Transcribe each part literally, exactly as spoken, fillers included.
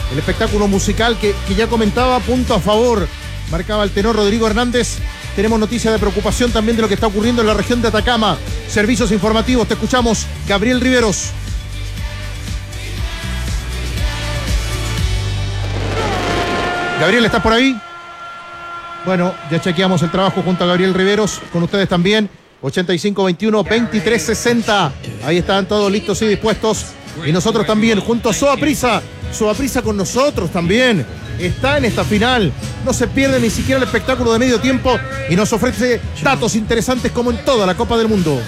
el espectáculo musical que, que ya comentaba, punto a favor, marcaba el tenor Rodrigo Hernández. Tenemos noticias de preocupación también de lo que está ocurriendo en la región de Atacama. Servicios informativos, te escuchamos, Gabriel Riveros. Gabriel, ¿estás por ahí? Bueno, ya chequeamos el trabajo junto a Gabriel Riveros, con ustedes también. ochenta y cinco veintiuno veintitrés sesenta. Ahí están todos listos y dispuestos. Y nosotros también, junto a Soa Prisa. Soa Prisa con nosotros también. Está en esta final. No se pierde ni siquiera el espectáculo de medio tiempo y nos ofrece datos interesantes como en toda la Copa del Mundo.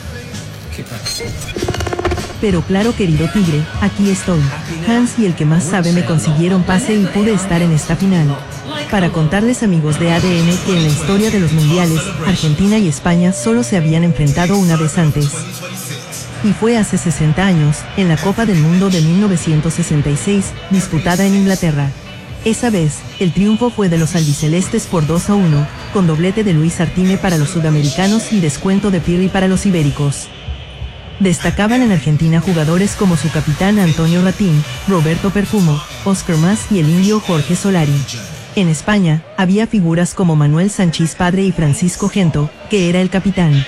Pero claro, querido Tigre, aquí estoy. Hans y el que más sabe me consiguieron pase y pude estar en esta final. Para contarles, amigos de A D N, que en la historia de los mundiales, Argentina y España solo se habían enfrentado una vez antes. Y fue hace sesenta años, en la Copa del Mundo de mil novecientos sesenta y seis, disputada en Inglaterra. Esa vez, el triunfo fue de los albicelestes por dos a uno, con doblete de Luis Artime para los sudamericanos y descuento de Pirri para los ibéricos. Destacaban en Argentina jugadores como su capitán Antonio Ratín, Roberto Perfumo, Oscar Mas y el indio Jorge Solari. En España, había figuras como Manuel Sanchís padre y Francisco Gento, que era el capitán.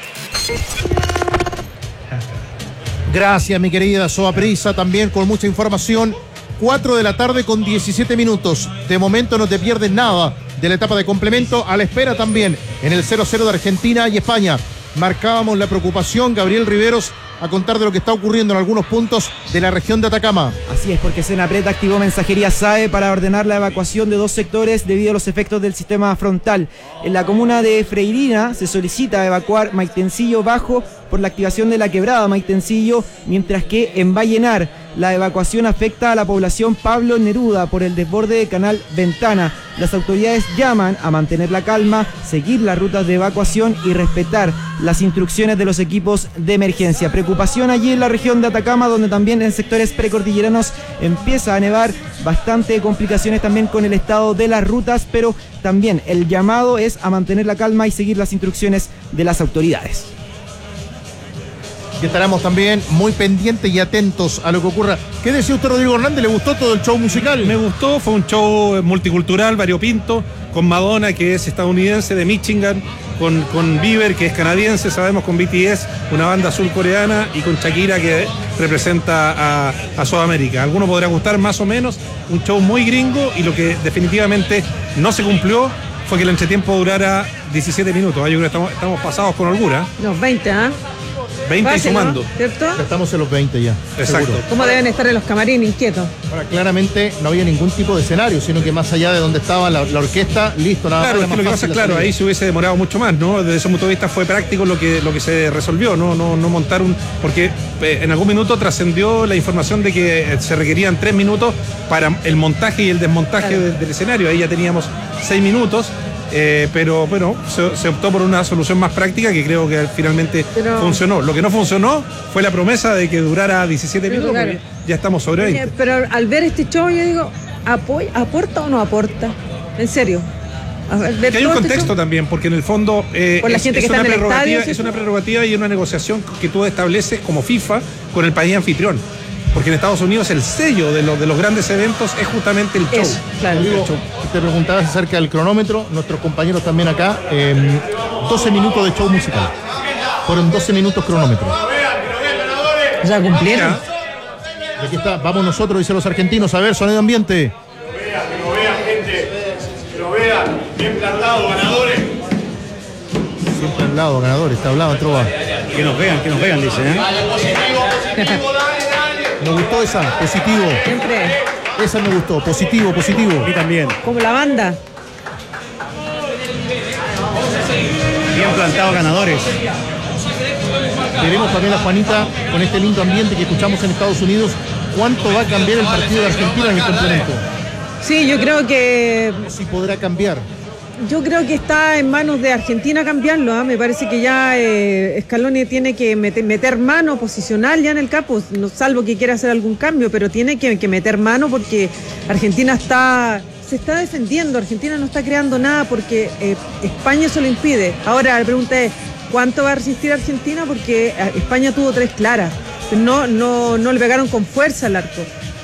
Gracias, mi querida Soa Prisa, también con mucha información. cuatro de la tarde con diecisiete minutos. De momento no te pierdes nada de la etapa de complemento. A la espera también en el cero cero de Argentina y España. Marcábamos la preocupación, Gabriel Riveros, a contar de lo que está ocurriendo en algunos puntos de la región de Atacama. Así es, porque Senapred activó mensajería S A E para ordenar la evacuación de dos sectores debido a los efectos del sistema frontal. En la comuna de Freirina se solicita evacuar Maitencillo Bajo por la activación de la quebrada Maitencillo, mientras que en Vallenar la evacuación afecta a la población Pablo Neruda por el desborde de Canal Ventana. Las autoridades llaman a mantener la calma, seguir las rutas de evacuación y respetar las instrucciones de los equipos de emergencia. Preocupación allí en la región de Atacama, donde también en sectores precordilleranos empieza a nevar, bastante complicaciones también con el estado de las rutas, pero también el llamado es a mantener la calma y seguir las instrucciones de las autoridades. Y estaremos también muy pendientes y atentos a lo que ocurra. ¿Qué decía usted, Rodrigo Hernández? ¿Le gustó todo el show musical? Me gustó, fue un show multicultural, variopinto, con Madonna, que es estadounidense, de Michigan, con, con Bieber, que es canadiense, sabemos, con B T S, una banda surcoreana, y con Shakira, que representa a, a Sudamérica. A algunos podrá gustar más o menos, un show muy gringo, y lo que definitivamente no se cumplió fue que el entretiempo durara diecisiete minutos. Yo creo que estamos, estamos pasados con holgura. Los veinte, ¿ah? ¿eh? veinte Fácil, y sumando. ¿no? ¿Cierto? Ya estamos en los veinte ya. Exacto. Seguro. ¿Cómo deben estar en los camarines inquietos? Ahora, claramente no había ningún tipo de escenario, sino que más allá de donde estaba la, la orquesta, listo, nada Claro, más. es que lo que pasa, claro, ahí se hubiese demorado mucho más, ¿no? Desde ese punto de vista fue práctico lo que, lo que se resolvió, ¿no? No, no montar un. Porque eh, en algún minuto trascendió la información de que eh, se requerían tres minutos para el montaje y el desmontaje claro. del, del escenario. Ahí ya teníamos seis minutos. Eh, pero bueno, se, se optó por una solución más práctica que creo que finalmente pero, funcionó. Lo que no funcionó fue la promesa de que durara diecisiete minutos, claro. Porque ya estamos sobre veinte. Pero al ver este show yo digo, ¿apoy, ¿aporta o no aporta? En serio. Ver, que hay un contexto este también, porque en el fondo eh, por la es, gente es, que una está en el estadio, es una prerrogativa y una negociación que tú estableces como FIFA con el país anfitrión. Porque en Estados Unidos el sello de, lo, de los grandes eventos es justamente el show. Es, claro. Digo, el show. Te preguntabas acerca del cronómetro, nuestros compañeros también acá, eh, doce minutos de show musical. Fueron doce minutos cronómetro. ¿Ya cumplieron? Y aquí está, vamos nosotros, dicen los argentinos, a ver, sonido ambiente. Que lo vean, que lo vean, gente. Que lo vean, bien plantado, ganadores. Siempre hablado, ganadores, está hablado en trova. Que nos vean, que nos vean, dice, ¿eh? Positivo, positivo, dale, dale. Me gustó esa, positivo. Siempre. Esa me gustó, positivo, positivo. Y también. Como la banda. Bien plantado, ganadores. Veremos también a Juanita con este lindo ambiente que escuchamos en Estados Unidos. ¿Cuánto va a cambiar el partido de Argentina en el complemento? Sí, yo creo que... Si podrá cambiar. Yo creo que está en manos de Argentina cambiarlo, ¿eh? Me parece que ya eh, Scaloni tiene que meter, meter mano, posicional ya en el campo, no, salvo que quiera hacer algún cambio, pero tiene que, que meter mano porque Argentina está... se está defendiendo, Argentina no está creando nada porque eh, España eso lo impide. Ahora la pregunta es, ¿cuánto va a resistir Argentina? Porque España tuvo tres claras, no, no, no le pegaron con fuerza al arco.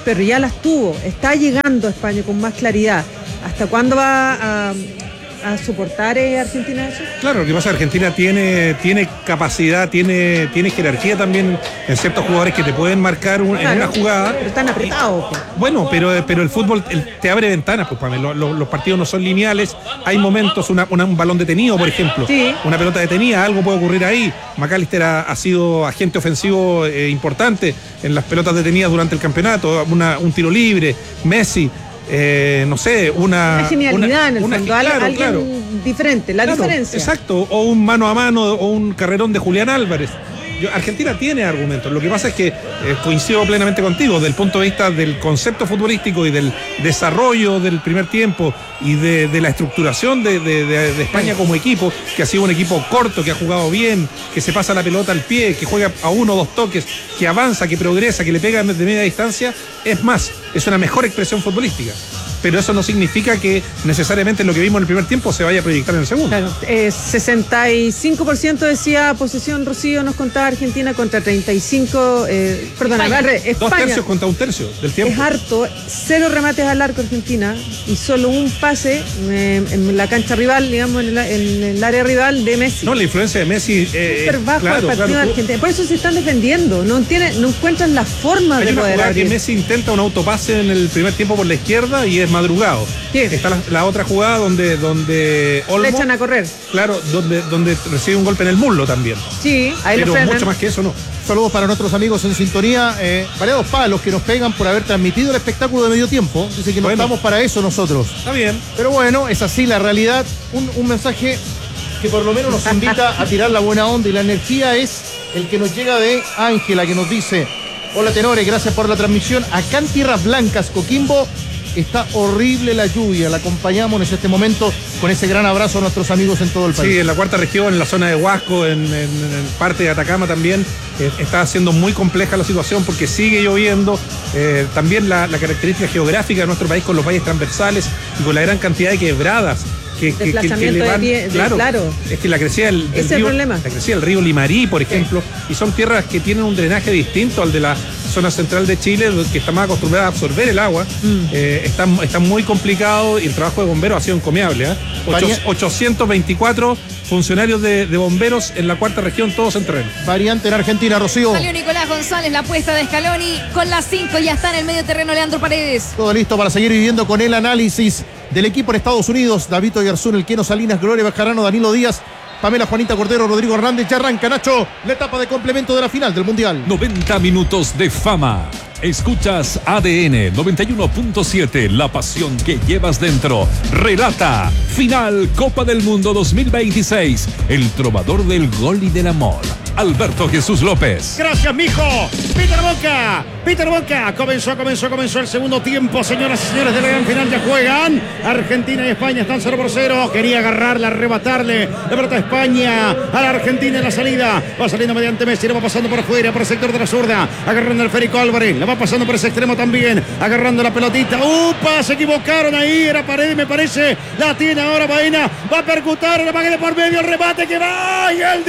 pero ya las tuvo. Está llegando a España con más claridad. ¿Hasta cuándo va a, a soportar eh, Argentina eso? Claro, lo que pasa es que Argentina tiene, tiene capacidad, tiene, tiene jerarquía también en ciertos jugadores que te pueden marcar un, Claro, en una jugada. pero están apretados. pues. Bueno, pero, pero el fútbol el, te abre ventanas, pues, Pamela. Los, los, los partidos no son lineales. Hay momentos, una, una- un balón detenido, por ejemplo. Sí. Una pelota detenida, algo puede ocurrir ahí. McAllister ha, ha sido agente ofensivo eh, importante en las pelotas detenidas durante el campeonato. Una, un tiro libre, Messi. Eh, no sé, una. Una genialidad una- en el una- fondo, al- claro, alguien claro. diferente, la Claro, diferencia. Exacto, o un mano a mano o un carrerón de Julián Álvarez. Yo- Argentina tiene argumentos. Lo que pasa es que eh, coincido plenamente contigo, desde el punto de vista del concepto futbolístico y del desarrollo del primer tiempo y de, de la estructuración de, de- de- de España como equipo, que ha sido un equipo corto, que ha jugado bien, que se pasa la pelota al pie, que juega a uno o dos toques, que avanza, que progresa, que le pega desde media distancia. Es más, es una mejor expresión futbolística. Pero eso no significa que necesariamente lo que vimos en el primer tiempo se vaya a proyectar en el segundo. Claro, eh, sesenta y cinco por ciento decía posesión, Rocío, nos contaba Argentina contra treinta y cinco, eh, perdón, España. al revés, Dos España. tercios contra un tercio del tiempo. Es harto, cero remates al arco Argentina y solo un pase eh, en la cancha rival, digamos, en el, en el área rival de Messi. No, la influencia de Messi. Eh, Súper bajo claro, el partido claro. de Argentina. Por eso se están defendiendo. No tienen, no encuentran la forma Hay de una poder jugada que abrir. Messi intenta un autopase en el primer tiempo por la izquierda y es madrugado. Sí. Está la, la otra jugada donde, donde Olmo, Le echan a correr. claro, donde, donde recibe un golpe en el muslo también. Sí, ahí lo Pero frenan. mucho más que eso no. Saludos para nuestros amigos en sintonía. Eh, variados palos que nos pegan por haber transmitido el espectáculo de medio tiempo. Dice que no Bueno. estamos para eso nosotros. Está bien. Pero bueno, es así la realidad. Un, un mensaje que por lo menos nos invita a tirar la buena onda y la energía es el que nos llega de Ángela, que nos dice: hola tenores, gracias por la transmisión. Acá en Tierras Blancas, Coquimbo, está horrible la lluvia. La acompañamos en este momento con ese gran abrazo a nuestros amigos en todo el país. Sí, en la cuarta región, en la zona de Huasco, en, en- en parte de Atacama también, eh, está siendo muy compleja la situación porque sigue lloviendo. Eh, también la, la característica geográfica de nuestro país con los valles transversales y con la gran cantidad de quebradas. Que, que- que- que Desplazamiento le de van- pie- de- claro, claro. es que la crecida del, del Ese es el río, problema. la crecida del río Limarí, por ejemplo, y son tierras que tienen un drenaje distinto al de la zona central de Chile, que está más acostumbrada a absorber el agua. Mm. Eh, está, está muy complicado y el trabajo de bomberos ha sido encomiable. ¿eh? Ocho- Varía- ochocientos veinticuatro funcionarios de, de bomberos en la cuarta región, todos en terreno. Variante en Argentina, Rocío. Salió Nicolás González, la apuesta de Scaloni con las cinco, ya está en el medio terreno Leandro Paredes. Todo listo para seguir viviendo con el análisis del equipo en Estados Unidos. David Oyarzún, El Queno Salinas, Gloria Bejarano, Danilo Díaz, Pamela Juanita Cordero, Rodrigo Hernández. Ya arranca, Nacho, la etapa de complemento de la final del Mundial. noventa minutos de fama. Escuchas A D N noventa y uno punto siete, la pasión que llevas dentro. Relata Final Copa del Mundo dos mil veintiséis. El trovador del gol y del amor, Alberto Jesús López. Gracias, mijo. Peter Boca. Peter Boca. Comenzó, comenzó, comenzó el segundo tiempo. Señoras y señores de la gran final ya juegan. Argentina y España están cero por cero. Quería agarrarla, arrebatarle. La pelota a España. A la Argentina en la salida. Va saliendo mediante Messi. La va pasando por afuera, por el sector de la zurda. Agarrando el Férico Álvarez. La va pasando por ese extremo también. Agarrando la pelotita. ¡Upa! Se equivocaron ahí. Era Paredes, me parece. La tiene ahora Baena. Va a percutar. La va de por medio. El remate que va. Y el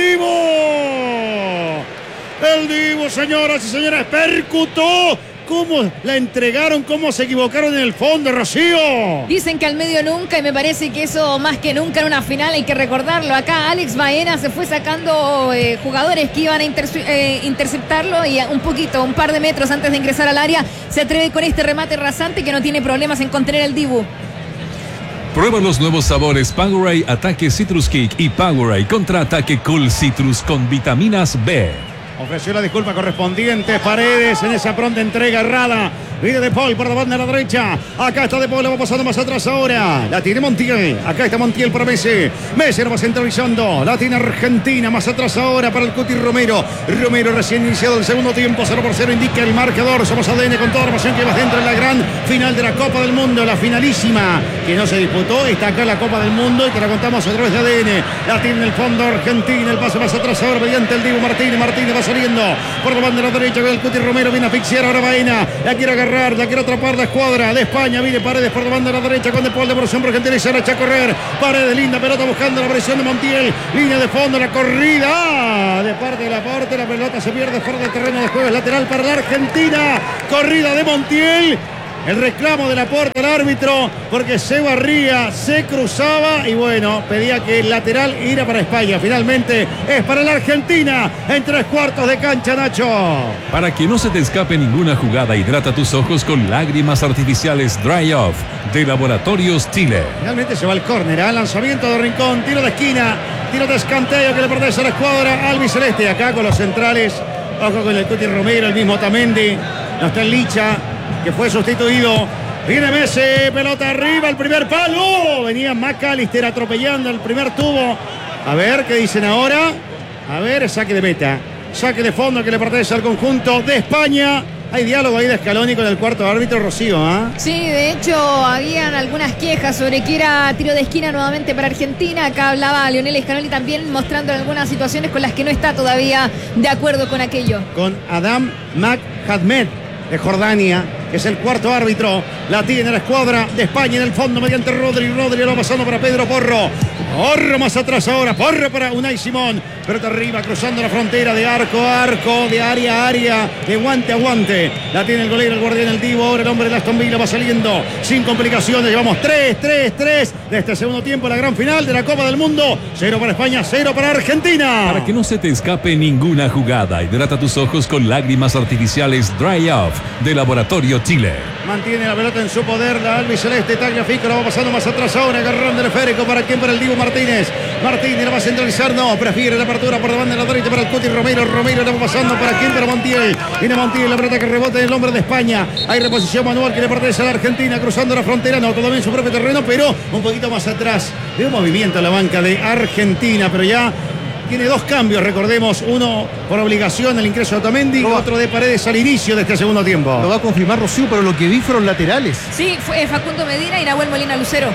Divo. El Divo, señoras y señores, percutó. ¿Cómo la entregaron? ¿Cómo se equivocaron en el fondo, Rocío? Dicen que al medio nunca, y me parece que eso más que nunca en una final hay que recordarlo. Acá Alex Baena se fue sacando eh, jugadores que iban a interce- eh, interceptarlo y un poquito, un par de metros antes de ingresar al área, se atreve con este remate rasante que no tiene problemas en contener el Dibu. Prueba los nuevos sabores Powerade Ataque Citrus Kick y Powerade Contraataque Cool Citrus con vitaminas B. Ofreció la disculpa correspondiente Paredes en esa pronta entrega errada. Viene De Paul por la banda a la derecha. Acá está De Paul, la va pasando más atrás ahora. La tiene Montiel. Acá está Montiel para Messi. Messi lo va centralizando. La tiene Argentina más atrás ahora para el Cuti Romero. Romero recién iniciado el segundo tiempo. cero por cero indica el marcador. Somos A D N con toda la pasión que va dentro en la gran final de la Copa del Mundo. La finalísima que no se disputó. Está acá la Copa del Mundo y te la contamos a través de A D N. La tiene en el fondo Argentina. El pase más atrás ahora mediante el Dibu Martínez. Martínez va saliendo por la banda a la derecha. El Cuti Romero viene a asfixiar ahora Baena. La quiere agarrar cerrar, la quiere atrapar la escuadra de España. Viene Paredes por la banda de la derecha con De Paul, devolución por Argentina y se la echa a correr. Paredes, linda pelota buscando la presión de Montiel. Línea de fondo, la corrida de parte de la parte. La pelota se pierde fuera del terreno de juego. Es lateral para la Argentina. Corrida de Montiel. El reclamo de Laporte al árbitro porque se barría, se cruzaba y bueno, pedía que el lateral iba para España. Finalmente es para la Argentina en tres cuartos de cancha, Nacho. Para que no se te escape ninguna jugada, hidrata tus ojos con lágrimas artificiales Dry Off de Laboratorios Chile. Finalmente se va el córner, al lanzamiento de Rincón, tiro de esquina, tiro de escanteo que le pertenece a la escuadra albiceleste. Acá con los centrales, ojo con el Cuti Romero, el mismo Otamendi, no está el Licha, que fue sustituido. Viene Messi, pelota arriba, el primer palo. Venía McAllister atropellando el primer tubo. A ver qué dicen ahora. A ver, saque de meta. Saque de fondo que le pertenece al conjunto de España. Hay diálogo ahí de Scaloni con el cuarto árbitro, Rocío, ¿ah? ¿eh? Sí, de hecho, habían algunas quejas sobre que era tiro de esquina nuevamente para Argentina. Acá hablaba Lionel Scaloni también mostrando algunas situaciones con las que no está todavía de acuerdo con aquello. Con Adam Makhadmed de Jordania, que es el cuarto árbitro. La tiene la escuadra de España en el fondo mediante Rodri. Rodri lo va pasando para Pedro Porro. Porro más atrás ahora. Porro para Unai Simón. Pelota arriba, cruzando la frontera de arco a arco, de área a área, de guante a guante. La tiene el golero, el guardián, el Divo. Ahora el hombre de Aston Villa va saliendo sin complicaciones. Llevamos tres, tres, tres de este segundo tiempo, la gran final de la Copa del Mundo. Cero para España, cero para Argentina. Para que no se te escape ninguna jugada, hidrata tus ojos con lágrimas artificiales Dry Off de Laboratorio Chile. Mantiene la pelota en su poder la albiceleste. Tagliafico la va pasando más atrás ahora, agarrando el esférico. ¿Para quién? Para el Divo Martínez. Martínez la va a centralizar, no, prefiere la apertura por la banda de la derecha para el Cuti Romero. Romero la va pasando para quién? Para Montiel. Viene Montiel, la pelota que rebota en el hombre de España. Hay reposición manual que le pertenece a la Argentina, cruzando la frontera, no, todavía en su propio terreno, pero un poquito más atrás. De un movimiento a la banca de Argentina, pero ya tiene dos cambios, recordemos, uno por obligación el ingreso de Otamendi y otro de Paredes al inicio de este segundo tiempo. Lo va a confirmar Rocío, pero lo que vi fueron laterales. Sí, fue Facundo Medina y Nahuel Molina Lucero.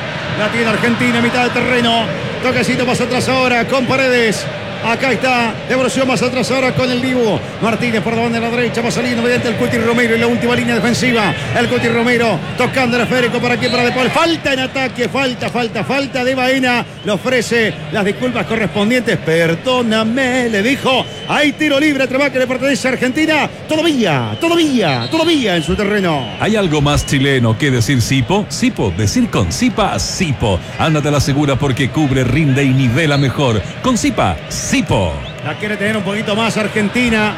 La tiene Argentina, mitad de terreno. Toquecito más atrás ahora con Paredes. Acá está, devolución más atrás ahora con el Dibu. Martínez por la banda de la derecha, va saliendo mediante el Cuti Romero en la última línea defensiva. El Cuti Romero tocando el esférico para aquí, para De Paul. Falta en ataque, falta, falta, falta de Baena. Le ofrece las disculpas correspondientes. Perdóname, le dijo. Hay tiro libre, Trebá, que le pertenece a Argentina. Todavía, todavía, todavía en su terreno. ¿Hay algo más chileno que decir Sipo? Sipo, decir con Sipa, Sipo. Ándate a la segura porque cubre, rinde y nivela mejor. Con Sipa, Sipo. La quiere tener un poquito más Argentina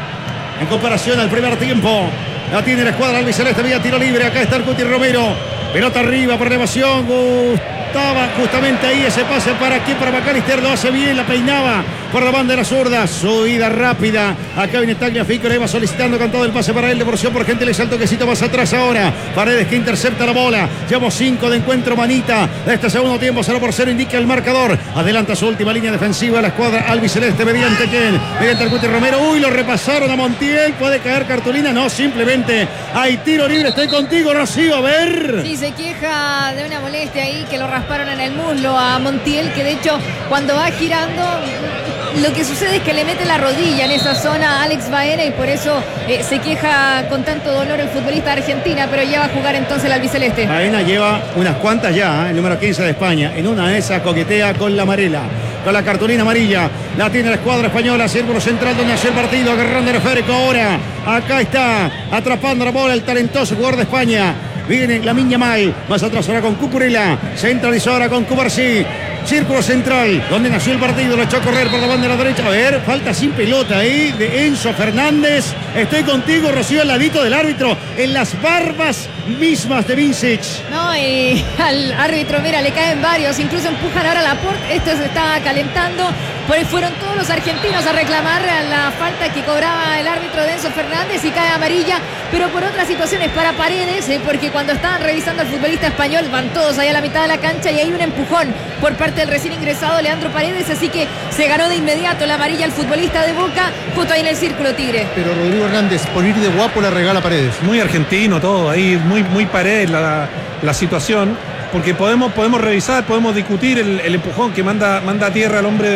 en comparación al primer tiempo. La tiene la escuadra albiceleste vía tiro libre. Acá está el Cuti Romero. Pelota arriba por elevación. Estaba justamente ahí ese pase para aquí, para McAllister. Lo hace bien, la peinaba por la banda de la zurda. Subida rápida. Acá viene Tagliafico. Le va solicitando con todo el pase para él. Devolución por gente. Le salta un toquecito más atrás ahora. Paredes que intercepta la bola. Llevamos cinco de encuentro, manita. De este segundo tiempo, cero por cero indica el marcador. Adelanta su última línea defensiva la escuadra albiceleste. Mediante quién? Mediante el Cuti Romero. Uy, lo repasaron a Montiel. ¿Puede caer cartulina? No, simplemente hay tiro libre. Estoy contigo, Rocío. A ver. Sí, se queja de una molestia ahí que lo rasparon en el muslo a Montiel, que de hecho cuando va girando lo que sucede es que le mete la rodilla en esa zona a Alex Baena y por eso eh, se queja con tanto dolor el futbolista de Argentina, pero ya va a jugar entonces el albiceleste. Baena lleva unas cuantas ya, ¿eh? El número quince de España. En una de esas coquetea con la amarela, con la cartulina amarilla. La tiene la escuadra española, círculo central donde hace el partido, agarrando el esférico ahora. Acá está, atrapando la bola el talentoso jugador de España. Viene la Miña Mal, más atrás ahora con Cucurella, centralizó ahora con Cubarsí. Círculo central, donde nació el partido, lo echó a correr por la banda de la derecha. A ver, falta sin pelota ahí de Enzo Fernández. Estoy contigo, Rocío, al ladito del árbitro, en las barbas mismas de Vincic. No, y al árbitro, mira, le caen varios, incluso empujan ahora a Laporte. Esto se está calentando. Por ahí fueron todos los argentinos a reclamar la falta que cobraba el árbitro de Enzo Fernández y cae amarilla, pero por otras situaciones para Paredes, eh, porque cuando estaban revisando al futbolista español van todos ahí a la mitad de la cancha y hay un empujón por parte del recién ingresado Leandro Paredes, así que se ganó de inmediato la amarilla al futbolista de Boca, justo ahí en el círculo tigre. Pero Rodrigo Hernández, por ir de guapo, la regala Paredes. Muy argentino todo, ahí muy, muy Paredes la, la situación, porque podemos, podemos revisar, podemos discutir el, el empujón que manda, manda a tierra al hombre de,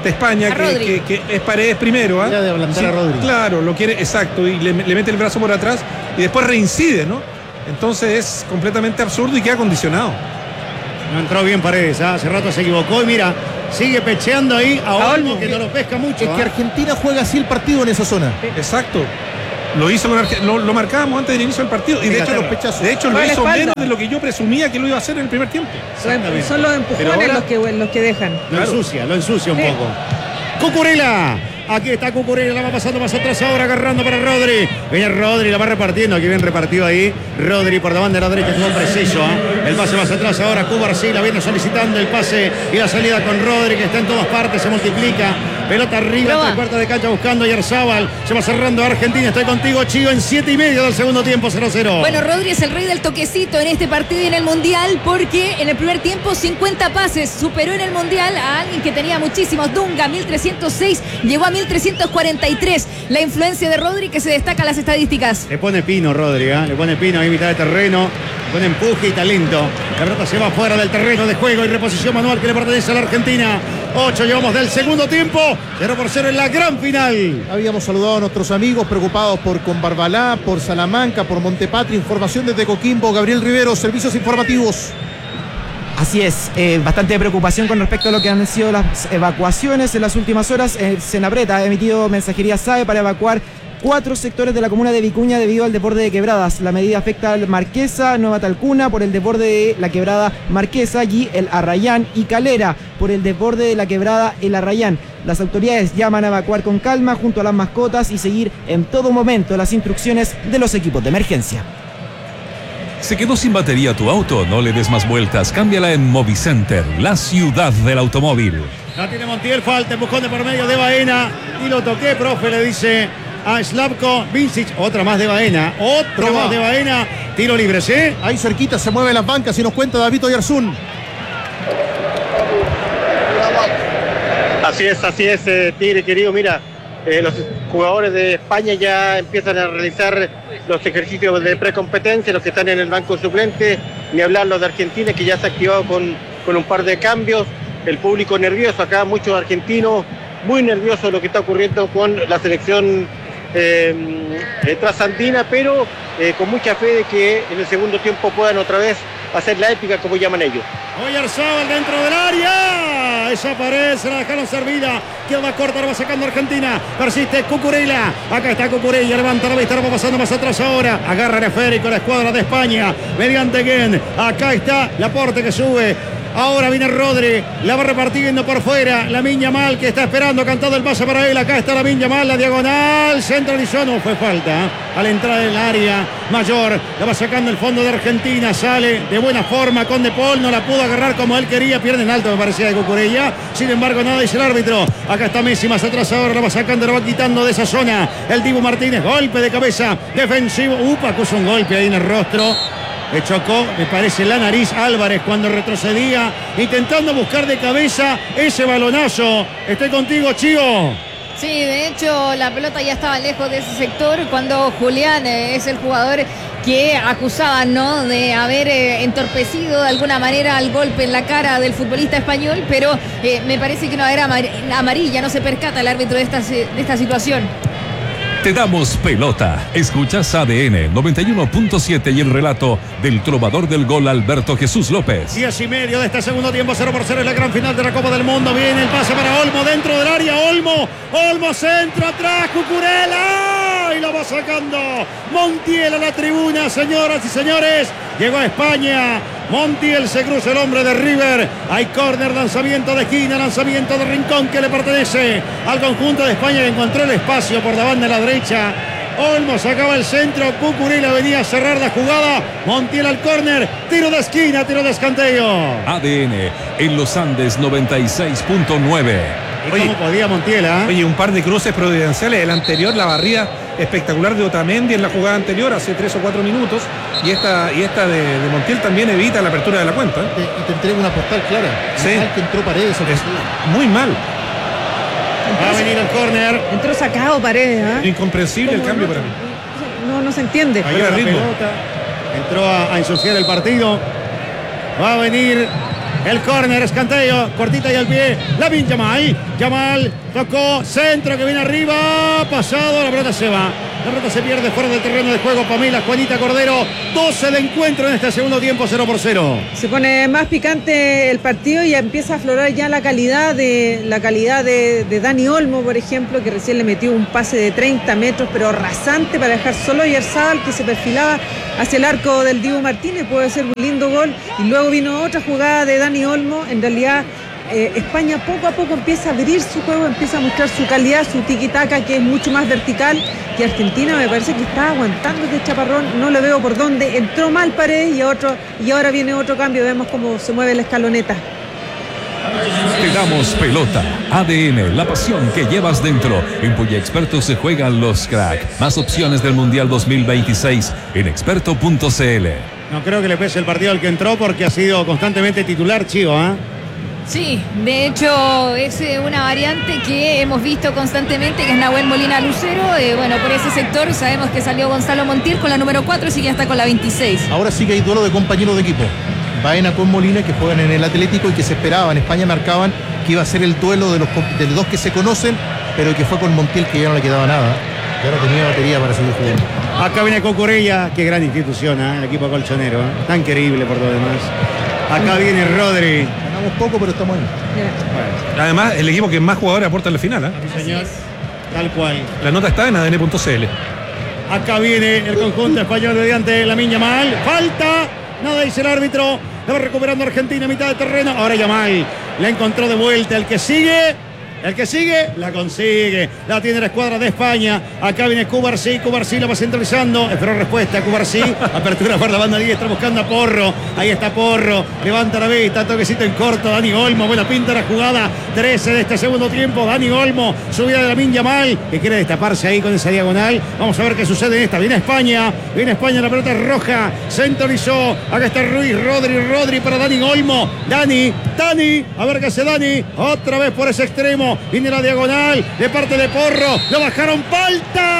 de España, que, que, que es Paredes primero. ¿eh? de ablandar sí, a Rodri. Claro, lo quiere, exacto, y le, le mete el brazo por atrás y después reincide, ¿no? Entonces es completamente absurdo y queda condicionado. No entró bien Paredes, ¿eh? Hace rato se equivocó y mira, sigue pecheando ahí a Olmo, que no lo pesca mucho. Es que ¿eh? Argentina juega así el partido en esa zona. Exacto. Lo hizo con Arge- lo, lo marcábamos antes del inicio del partido y de hecho, los pechazos. de hecho lo Fue la hizo espalda. menos de lo que yo presumía que lo iba a hacer en el primer tiempo. Exactamente. Son los empujones Pero ahora- los, que, los que dejan. Lo Claro. ensucia, lo ensucia un Sí. poco. Cucurella. Aquí está Cucurella, la va pasando más atrás ahora, agarrando para Rodri. Viene Rodri, la va repartiendo, aquí bien repartido ahí. Rodri por la banda de la derecha, estuvo preciso. ¿eh? El pase más atrás ahora, Cubarsí la viene solicitando el pase y la salida con Rodri, que está en todas partes, se multiplica. Pelota arriba, Proba. tres cuartos de cancha buscando a Yarzábal. Se va cerrando Argentina, estoy contigo, Chivo, en siete y medio del segundo tiempo, cero cero. Bueno, Rodri es el rey del toquecito en este partido y en el Mundial porque en el primer tiempo cincuenta pases, superó en el Mundial a alguien que tenía muchísimos. Dunga, mil trescientos seis, llegó a mil trescientos cuarenta y tres. La influencia de Rodri que se destaca en las estadísticas. Le pone pino Rodri, ¿eh? Le pone pino ahí mitad de terreno, pone empuje y talento. La pelota se va fuera del terreno de juego y reposición manual que le pertenece a la Argentina. ocho llevamos del segundo tiempo, cero por cero en la gran final. Habíamos saludado a nuestros amigos preocupados por Combarbalá, por Salamanca, por Montepatria. Información desde Coquimbo. Gabriel Rivero, servicios informativos. Así es, eh, bastante preocupación con respecto a lo que han sido las evacuaciones en las últimas horas. Eh, Senabreta ha emitido mensajería SAE para evacuar cuatro sectores de la comuna de Vicuña debido al desborde de quebradas. La medida afecta al Marquesa, Nueva Talcuna por el desborde de la quebrada Marquesa y el Arrayán, y Calera por el desborde de la quebrada El Arrayán. Las autoridades llaman a evacuar con calma junto a las mascotas y seguir en todo momento las instrucciones de los equipos de emergencia. ¿Se quedó sin batería tu auto? No le des más vueltas. Cámbiala en Movicenter, la ciudad del automóvil. La tiene Montiel, falta, empujón de por medio de Baena. Y lo toqué, profe, le dice a Slavko Vincic. Otra más de Baena, otra Proba. más de Baena. Tiro libre, ¿sí? Ahí cerquita se mueven las bancas y nos cuenta David Oyarzún. Así es, así es, eh, Tigre querido. Mira, eh, los jugadores de España ya empiezan a realizar los ejercicios de precompetencia, los que están en el banco suplente, ni hablar los de Argentina, que ya se ha activado con, con un par de cambios. El público nervioso acá, muchos argentinos muy nerviosos de lo que está ocurriendo con la selección eh, eh, trasandina, pero eh, con mucha fe de que en el segundo tiempo puedan otra vez hacer la épica, como llaman ellos. Oyarzabal dentro del área. Esa pared se la dejaron servida. Queda corta, la va sacando Argentina. Persiste Cucurella. Acá está Cucurella. Levanta la vista, la va pasando más atrás ahora. Agarra el esférico la escuadra de España. Mediante Gen. Acá está Laporte que sube. Ahora viene Rodri, la va repartiendo por fuera. Lamine Yamal que está esperando, cantado el pase para él. Acá está Lamine Yamal, la diagonal. Centralizó, no fue falta. ¿eh? A la entrada del área mayor, la va sacando el fondo de Argentina. Sale de buena forma con De Paul. No la pudo agarrar como él quería. Pierde en alto, me parecía, de Cucurella. Sin embargo, nada dice el árbitro. Acá está Messi más atrás ahora. La va sacando, la va quitando de esa zona. El Dibu Martínez, golpe de cabeza defensivo. Upa, puso un golpe ahí en el rostro. Le chocó, me parece, la nariz Álvarez cuando retrocedía, intentando buscar de cabeza ese balonazo. Estoy contigo, Chivo. Sí, de hecho la pelota ya estaba lejos de ese sector cuando Julián eh, es el jugador que acusaba, ¿no?, de haber eh, entorpecido de alguna manera el golpe en la cara del futbolista español, pero eh, me parece que no era amar- amarilla, no se percata el árbitro de esta, de esta situación. Te damos pelota. Escuchas A D N noventa y uno punto siete y el relato del trovador del gol Alberto Jesús López. Diez y medio de este segundo tiempo, cero por cero es la gran final de la Copa del Mundo. Viene el pase para Olmo dentro del área. Olmo, Olmo centro atrás, Cucurella. Y lo va sacando Montiel a la tribuna, señoras y señores. Llegó a España. Montiel se cruza el hombre de River. Hay córner, lanzamiento de esquina, lanzamiento de rincón que le pertenece al conjunto de España, que encontró el espacio por la banda de la derecha. Olmo sacaba el centro, Cucurella venía a cerrar la jugada. Montiel al córner, tiro de esquina, tiro de escanteo. A D N en los Andes noventa y seis punto nueve. ¿Y Oye, cómo podía Montiel? ¿eh? Oye, un par de cruces providenciales. El anterior, la barrida espectacular de Otamendi en la jugada anterior, hace tres o cuatro minutos. Y esta, y esta de, de Montiel también evita la apertura de la cuenta. ¿eh? Te- y te entrega una postal clara. Sí. Mal que entró Paredes. al Es partido. muy mal. Va a venir el córner. Entró sacado Paredes, ¿ah? Incomprensible el ¿Cómo cambio no? para mí. No, no se entiende. Falló la ritmo. pelota. Entró a, a ensuciar el partido. Va a venir El córner, escanteo, cortita y al pie. Lamine Yamal. Yamal tocó, centro que viene arriba. Pasado, la pelota se va. La pelota se pierde fuera del terreno de juego. Pamela, Juanita Cordero. doce de encuentro en este segundo tiempo, cero por cero. Se pone más picante el partido y empieza a aflorar ya la calidad de la calidad de, de Dani Olmo, por ejemplo, que recién le metió un pase de treinta metros, pero rasante para dejar solo a Oyarzabal, que se perfilaba hacia el arco del Dibu Martínez. Puede ser un lindo gol. Y luego vino otra jugada de Dani Olmo. En realidad, eh, España poco a poco empieza a abrir su juego, empieza a mostrar su calidad, su tiki-taka, que es mucho más vertical. Y Argentina me parece que está aguantando este chaparrón, no le veo por dónde. Entró mal Paredes y otro, y ahora viene otro cambio. Vemos cómo se mueve la escaloneta. Te damos pelota. A D N, la pasión que llevas dentro. En Puya Experto se juegan los crack. Más opciones del Mundial dos mil veintiséis en experto punto c l. No creo que le pese el partido al que entró porque ha sido constantemente titular, Chivo, ¿eh? Sí, de hecho es eh, una variante que hemos visto constantemente, que es Nahuel Molina Lucero. Eh, bueno, por ese sector sabemos que salió Gonzalo Montiel con la número cuatro, así que ya está con la veintiséis. Ahora sí que hay duelo de compañeros de equipo. Baena con Molina, que juegan en el Atlético y que se esperaba. En España marcaban que iba a ser el duelo de los, de los dos que se conocen, pero que fue con Montiel, que ya no le quedaba nada. Ya no tenía batería para seguir jugando. Acá viene Cucurella, qué gran institución, ¿eh? El equipo colchonero, ¿eh? Tan querible por lo demás. Acá viene Rodri. Ganamos poco, pero estamos ahí. Bueno. Además, el equipo que más jugadores aporta en la final, ¿eh? Sí, señor. Tal cual. La nota está en A D N punto c l. Acá viene el conjunto español mediante Lamine Yamal. Falta. Nada dice el árbitro. La va recuperando Argentina a mitad de terreno. Ahora Yamal la encontró de vuelta. El que sigue. El que sigue, la consigue. La tiene la escuadra de España. Acá viene Cubarsí. Cubarsí la va centralizando. Esperó respuesta. Cubarsí. Apertura para la banda diestra buscando a Porro. Ahí está Porro. Levanta la vista. Toquecito en corto. Dani Olmo. Buena pinta la jugada. trece de este segundo tiempo. Dani Olmo. Subida de Lamine Yamal. Que quiere destaparse ahí con esa diagonal. Vamos a ver qué sucede en esta. Viene España. Viene España. La pelota es roja. Centralizó. Acá está Ruiz. Rodri. Rodri para Dani Olmo. Dani. Dani. A ver qué hace Dani. Otra vez por ese extremo. Viene la diagonal de parte de Porro. Lo bajaron. Falta.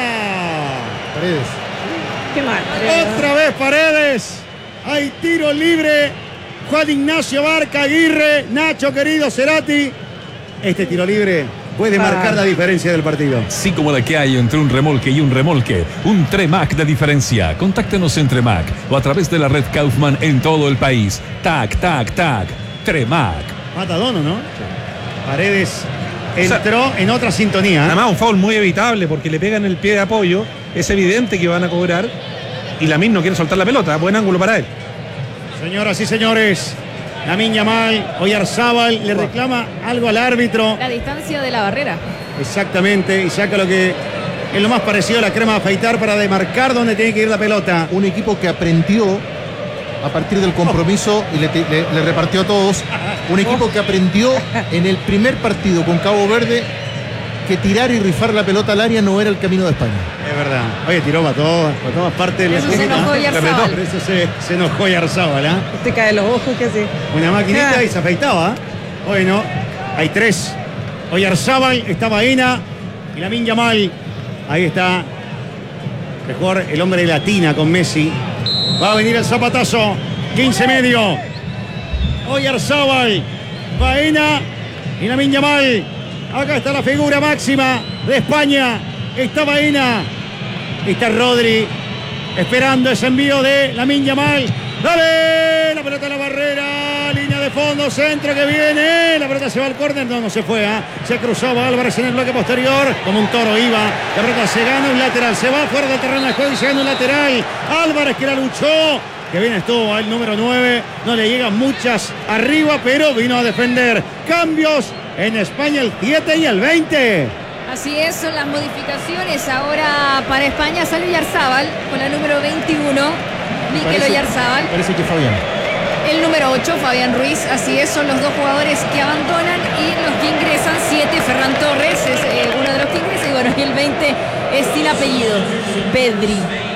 Paredes. Qué mal. Otra vez Paredes. Hay tiro libre. Juan Ignacio Barca Aguirre. Nacho querido Cerati. Este tiro libre puede marcar la diferencia del partido. Sí, como la que hay entre un remolque y un remolque. Un Tremac de diferencia. Contáctenos en Tremac o a través de la red Kaufman en todo el país. Tac, tac, tac. Tremac. Matadono, ¿no? Paredes entró, o sea, en otra sintonía. Además, un foul muy evitable porque le pegan el pie de apoyo. Es evidente que van a cobrar. Y Lamine no quiere soltar la pelota. Buen ángulo para él. Señoras y señores, Lamine Yamal, Oyarzabal le reclama algo al árbitro. La distancia de la barrera. Exactamente, y saca lo que es lo más parecido a la crema de afeitar para demarcar dónde tiene que ir la pelota. Un equipo que aprendió a partir del compromiso y le, le, le repartió a todos. Un equipo que aprendió en el primer partido con Cabo Verde que tirar y rifar la pelota al área no era el camino de España. Es verdad. Oye, tiró para todas, para todas partes. Por eso se enojó Oyarzabal. Por eso se, se enojó Oyarzabal, ¿eh? Te cae los ojos, ¿qué hace? Una maquinita Ah. y se afeitaba. Bueno, hay tres. Oyarzabal, está Baena y Lamine Yamal. Ahí está. Mejor el hombre de Latina con Messi. Va a venir el zapatazo. quince medio. Oyarzabal, Baena y Lamine Yamal. Acá está la figura máxima de España. Está Baena. Está Rodri. Esperando ese envío de Lamine Yamal. ¡Dale! La pelota a la barrera. Línea de fondo. Centro que viene. La pelota se va al córner. No, no se fue. ¿eh? Se cruzaba Álvarez en el bloque posterior. Como un toro iba. La pelota se gana un lateral. Se va fuera del terreno de juego y se gana un lateral. Álvarez que la luchó. Que bien estuvo el número nueve. No le llegan muchas arriba, pero vino a defender. Cambios en España el siete y el veinte. Así es, son las modificaciones. Ahora para España sale Oyarzabal con la número veintiuno. Mikel Oyarzabal. Parece que Fabián. El número ocho, Fabián Ruiz. Así es, son los dos jugadores que abandonan y los que ingresan. siete, Ferran Torres es eh, uno de los que ingresa. Y bueno, y el veinte es sin apellido, Pedri.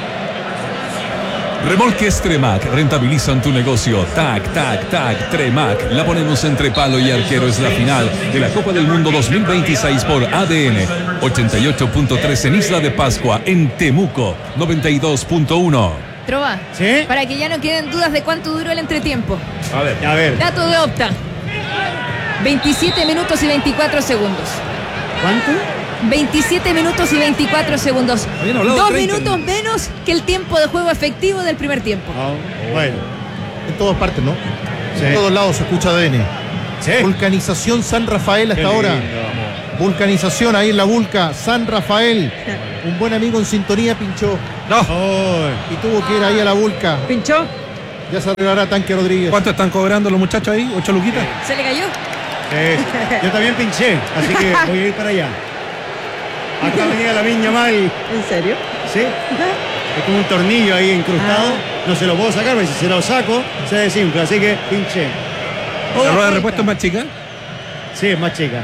Remolques Tremac rentabilizan tu negocio. Tac, tac, tac, Tremac. La ponemos entre palo y arquero. Es la final de la Copa del Mundo dos mil veintiséis por A D N. ochenta y ocho punto tres en Isla de Pascua, en Temuco, noventa y dos punto uno. Trova. ¿Sí? Para que ya no queden dudas de cuánto duró el entretiempo. A ver, a ver. Dato de Opta. veintisiete minutos y veinticuatro segundos. ¿Cuánto? veintisiete minutos y veinticuatro segundos. Habían hablado Dos treinta. minutos menos que el tiempo de juego efectivo del primer tiempo. Oh, bueno. En todas partes, ¿no? Sí. En todos lados se escucha A D N. Sí. Vulcanización San Rafael hasta Qué ahora. lindo. Vulcanización ahí en la Vulca, San Rafael. Un buen amigo en sintonía pinchó. No. Oh, Y tuvo que ir ahí a la Vulca. ¿Pinchó? Ya se arreglará Tanque Rodríguez. ¿Cuánto están cobrando los muchachos ahí? ¿Ocho luquitas? ¿Se le cayó? sí. Yo también pinché, así que voy a ir para allá. Acá venía la Viña Mal. ¿En serio? ¿Sí? Es como un tornillo ahí incrustado. Ah. No se lo puedo sacar, porque si se lo saco, se desinfla. Así que pinché. ¿La rueda de repuesto es más chica? Sí, es más chica.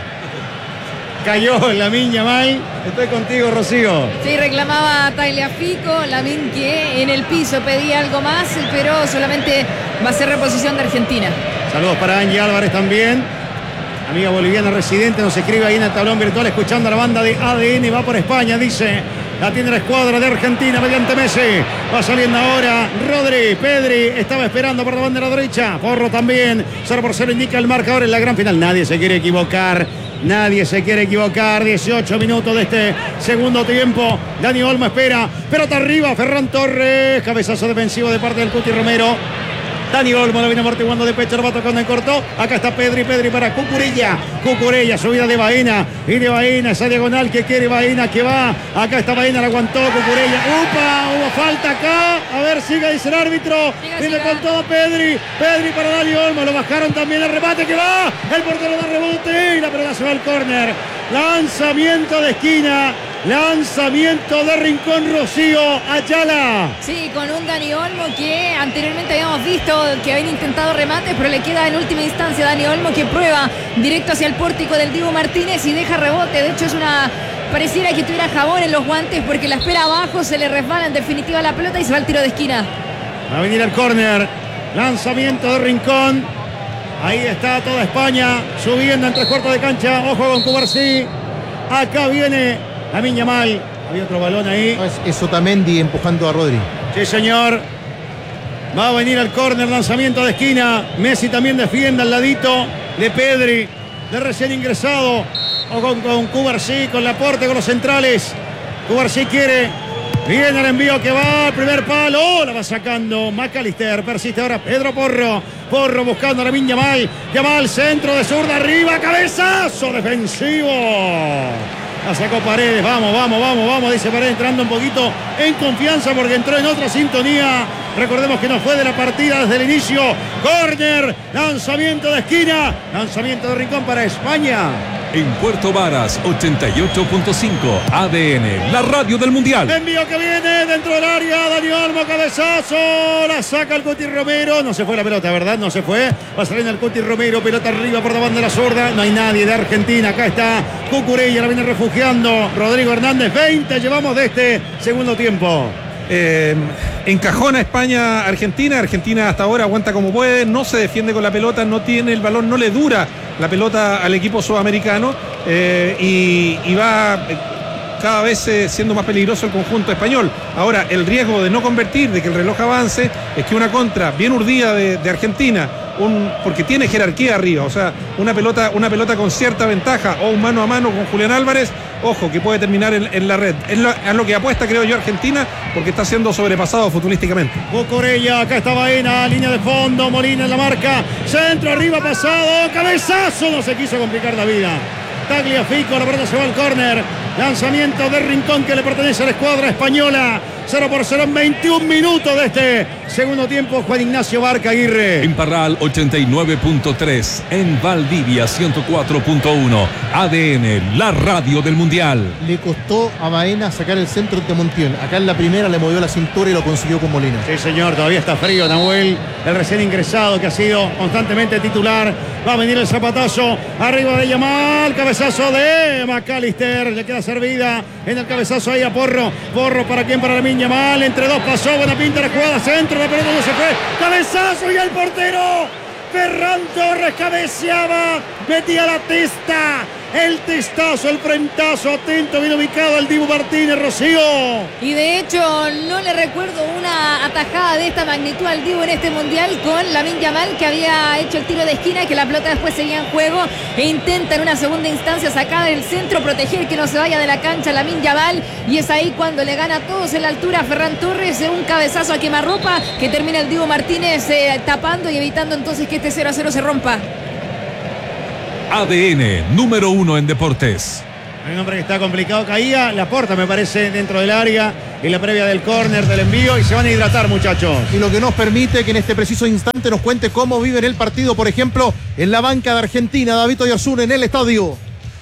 Cayó la Viña Mal. Estoy contigo, Rocío. Sí, reclamaba Tagliafico, Lamin que en el piso pedía algo más, pero solamente va a ser reposición de Argentina. Saludos para Angie Álvarez también. Amiga boliviana residente, nos escribe ahí en el tablón virtual escuchando a la banda de A D N. Va por España, dice. La tiene la escuadra de Argentina mediante Messi. Va saliendo ahora Rodri. Pedri estaba esperando por la banda de la derecha. Porro también. cero por cero indica el marcador en la gran final. Nadie se quiere equivocar. Nadie se quiere equivocar. dieciocho minutos de este segundo tiempo. Dani Olmo espera. Pelota arriba. Ferran Torres. Cabezazo defensivo de parte del Cuti Romero. Dani Olmo lo viene amortiguando de pecho, lo va tocando en corto. Acá está Pedri, Pedri para Cucurella. Cucurella, subida de Baena. Y de Baena, esa diagonal que quiere Baena, que va. Acá está Baena, la aguantó Cucurella. ¡Upa! Hubo falta acá. A ver, siga, dice el árbitro. Siga, Viene siga. con todo Pedri. Pedri para Dani Olmo. Lo bajaron también el remate que va. El portero da rebote. Y la pelota se va al córner. Lanzamiento de esquina. Lanzamiento de Rincón, Rocío Ayala. Sí, con un Dani Olmo que anteriormente habíamos visto que habían intentado remates, pero le queda en última instancia Dani Olmo que prueba directo hacia el pórtico del Dibu Martínez y deja rebote. De hecho es una... pareciera que tuviera jabón en los guantes porque la espera abajo, se le resbala en definitiva la pelota y se va al tiro de esquina. Va a venir el córner. Lanzamiento de Rincón. Ahí está toda España subiendo en tres cuartos de cancha. Ojo con Cubarsí. Acá viene Lamine Yamal. Había otro balón ahí. No, es, es Otamendi empujando a Rodri. Sí, señor. Va a venir el córner, lanzamiento de esquina. Messi también defiende al ladito de Pedri, de recién ingresado. O con, con Cubarsí, con Laporte, con los centrales. Cubarsí quiere. Viene el envío que va al primer palo. La va sacando McAllister. Persiste ahora Pedro Porro. Porro buscando a Lamine Yamal. Yamal, centro de zurda arriba. Cabezazo defensivo. La sacó Paredes, vamos, vamos, vamos, vamos, dice Paredes entrando un poquito en confianza porque entró en otra sintonía. Recordemos que no fue de la partida desde el inicio. Corner, lanzamiento de esquina, lanzamiento de Rincón para España. En Puerto Varas, ochenta y ocho punto cinco A D N, la radio del Mundial. Envío que viene dentro del área, Dani Olmo, cabezazo, la saca el Cuti Romero, no se fue la pelota, ¿verdad? No se fue, va saliendo el Cuti Romero, pelota arriba por la banda de la zurda, no hay nadie de Argentina, acá está Cucurella, la viene refugiando, Rodrigo Hernández, veinte llevamos de este segundo tiempo. Eh, encajona España, Argentina. Argentina hasta ahora aguanta como puede, no se defiende con la pelota, no tiene el balón, no le dura la pelota al equipo sudamericano eh, y, y va eh, cada vez eh, siendo más peligroso el conjunto español. Ahora, el riesgo de no convertir, de que el reloj avance, es que una contra bien urdida de, de Argentina, un, porque tiene jerarquía arriba, o sea, una pelota, una pelota con cierta ventaja o un mano a mano con Julián Álvarez, ojo, que puede terminar en, en la red. Es lo, es lo que apuesta, creo yo, Argentina, porque está siendo sobrepasado futbolísticamente. Cucurella, acá está Baena, línea de fondo, Molina en la marca, centro arriba pasado, cabezazo, no se quiso complicar la vida. Tagliafico, la pelota se va al córner, lanzamiento de Rincón que le pertenece a la escuadra española. cero por cero en veintiún minutos de este segundo tiempo. Juan Ignacio Barca Aguirre. En Parral ochenta y nueve punto tres, en Valdivia ciento cuatro punto uno. A D N, la radio del Mundial. Le costó a Baena sacar el centro de Montiel. Acá en la primera le movió la cintura y lo consiguió con Molina. Sí, señor, todavía está frío Nahuel, el recién ingresado que ha sido constantemente titular. Va a venir el zapatazo arriba de Yamal, cabezazo de McAllister, le queda servida en el cabezazo ahí a Porro. Porro para quién, para Lamine Yamal, entre dos pasó, buena pinta la jugada, centro, la pelota no se fue, cabezazo y el portero Ferran Torres cabeceaba, metía la testa el testazo, el frentazo, atento, bien ubicado el Dibu Martínez, Rocío. Y de hecho, no le recuerdo una atajada de esta magnitud al Dibu en este mundial con Lamine Yamal, que había hecho el tiro de esquina y que la pelota después seguía en juego e intenta en una segunda instancia sacar del centro, proteger que no se vaya de la cancha Lamine Yamal, y es ahí cuando le gana a todos en la altura a Ferran Torres, un cabezazo a quemarropa que termina el Dibu Martínez eh, tapando y evitando entonces que este cero a cero se rompa. A D N, número uno en deportes. Hay un hombre que está complicado, caía Laporta, me parece, dentro del área, en la previa del córner, del envío, y se van a hidratar, muchachos. Y lo que nos permite que en este preciso instante nos cuente cómo viven el partido, por ejemplo, en la banca de Argentina, David Oyarzún en el estadio.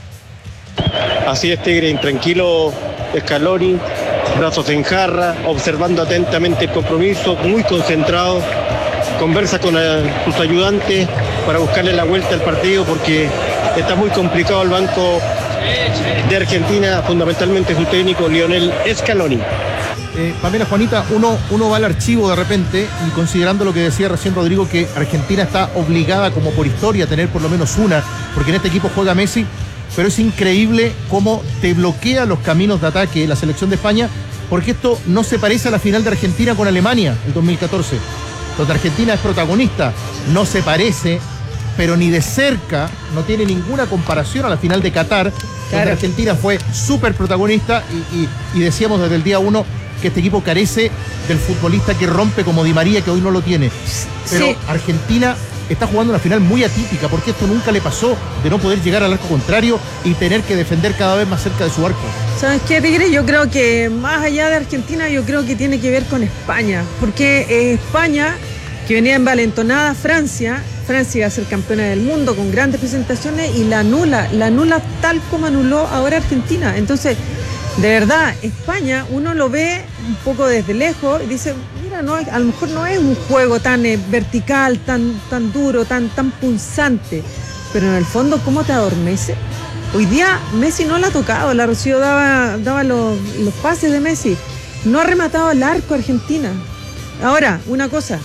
Así es, Tigre, intranquilo Scaloni, brazos en jarra, observando atentamente el compromiso, muy concentrado, conversa con eh, sus ayudantes para buscarle la vuelta al partido porque está muy complicado el banco de Argentina, fundamentalmente su técnico Lionel Scaloni. Eh, Pamela, Juanita, uno, uno va al archivo de repente y considerando lo que decía recién Rodrigo, que Argentina está obligada como por historia a tener por lo menos una, porque en este equipo juega Messi, pero es increíble cómo te bloquea los caminos de ataque la selección de España, porque esto no se parece a la final de Argentina con Alemania el dos mil catorce, donde Argentina es protagonista, no se parece, pero ni de cerca, no tiene ninguna comparación a la final de Qatar, claro, donde Argentina fue súper protagonista y, y, y decíamos desde el día uno que este equipo carece del futbolista que rompe como Di María, que hoy no lo tiene. Pero sí, Argentina está jugando una final muy atípica, porque esto nunca le pasó, de no poder llegar al arco contrario y tener que defender cada vez más cerca de su arco. ¿Sabes qué, Tigre? Yo creo que más allá de Argentina, yo creo que tiene que ver con España, porque eh, España, que venía envalentonada, Francia, Francia iba a ser campeona del mundo con grandes presentaciones y la anula, la anula tal como anuló ahora Argentina. Entonces, de verdad, España, uno lo ve un poco desde lejos y dice, mira, no, a lo mejor no es un juego tan eh, vertical, tan, tan duro, tan, tan punzante, pero en el fondo, ¿cómo te adormece? Hoy día Messi no la ha tocado, la Rocío daba, daba los, los pases de Messi, no ha rematado el arco Argentina. Ahora, una cosa,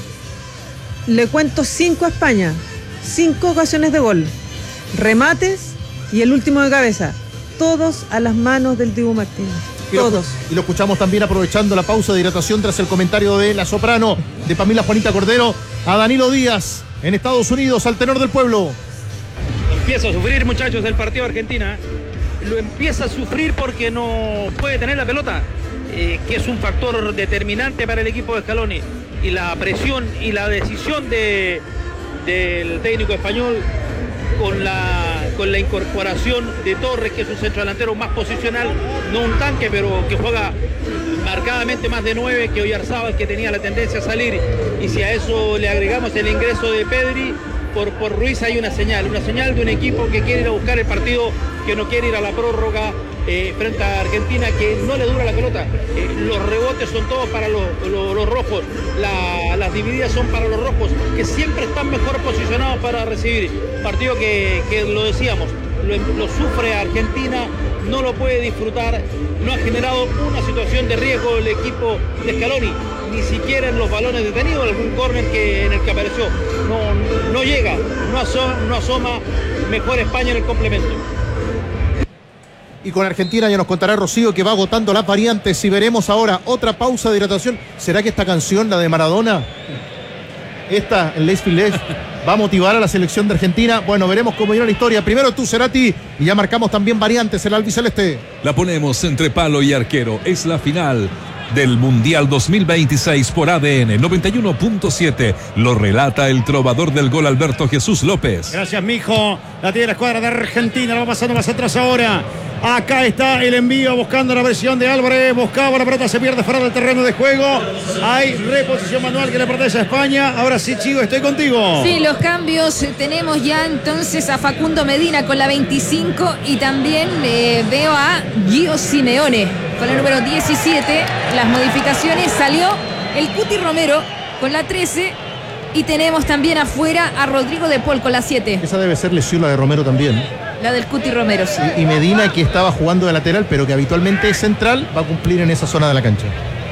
le cuento cinco a España, cinco ocasiones de gol, remates y el último de cabeza, todos a las manos del Dibu Martínez. Y todos. Lo, y lo escuchamos también aprovechando la pausa de hidratación tras el comentario de la soprano de Pamela Juanita Cordero a Danilo Díaz en Estados Unidos, al tenor del pueblo. Empieza a sufrir, muchachos, el partido de Argentina. Lo empieza a sufrir porque no puede tener la pelota, eh, que es un factor determinante para el equipo de Scaloni. Y la presión y la decisión de, del técnico español con la, con la incorporación de Torres, que es un centrodelantero más posicional, no un tanque, pero que juega marcadamente más de nueve que Oyarzábal, que tenía la tendencia a salir. Y si a eso le agregamos el ingreso de Pedri por, por Ruiz, hay una señal, una señal de un equipo que quiere ir a buscar el partido, que no quiere ir a la prórroga eh, frente a Argentina, que no le dura la pelota. Eh, los rebotes son todos para los, los, los rojos, la, las divididas son para los rojos, que siempre están mejor posicionados para recibir. Partido que, que lo decíamos, lo, lo sufre Argentina, no lo puede disfrutar, no ha generado una situación de riesgo el equipo de Scaloni, ni siquiera en los balones detenidos, algún córner que, en el que apareció. No, no llega, no asoma, no asoma, mejor España en el complemento. Y con Argentina ya nos contará Rocío, que va agotando las variantes, y veremos ahora otra pausa de hidratación. ¿Será que esta canción, la de Maradona, esta, el Les Filets, va a motivar a la selección de Argentina? Bueno, veremos cómo irá la historia. Primero tú, Cerati, y ya marcamos también variantes en el albiceleste. La ponemos entre palo y arquero. Es la final del Mundial dos mil veintiséis por A D N noventa y uno punto siete. Lo relata el trovador del gol, Alberto Jesús López. Gracias, mijo. La tiene la escuadra de Argentina. La va pasando más atrás ahora. Acá está el envío buscando la presión de Álvarez. Buscaba la pelota, se pierde fuera del terreno de juego. Hay reposición manual que le pertenece a España. Ahora sí, Chico, estoy contigo. Sí, los cambios. Tenemos ya entonces a Facundo Medina con la veinticinco y también eh, veo a Gio Simeone con la número diecisiete. Las modificaciones, salió el Cuti Romero con la trece y tenemos también afuera a Rodrigo de Paul con la siete. Esa debe ser lesión, la de Romero también. La del Cuti Romero, sí. Y, y Medina, que estaba jugando de lateral, pero que habitualmente es central, va a cumplir en esa zona de la cancha.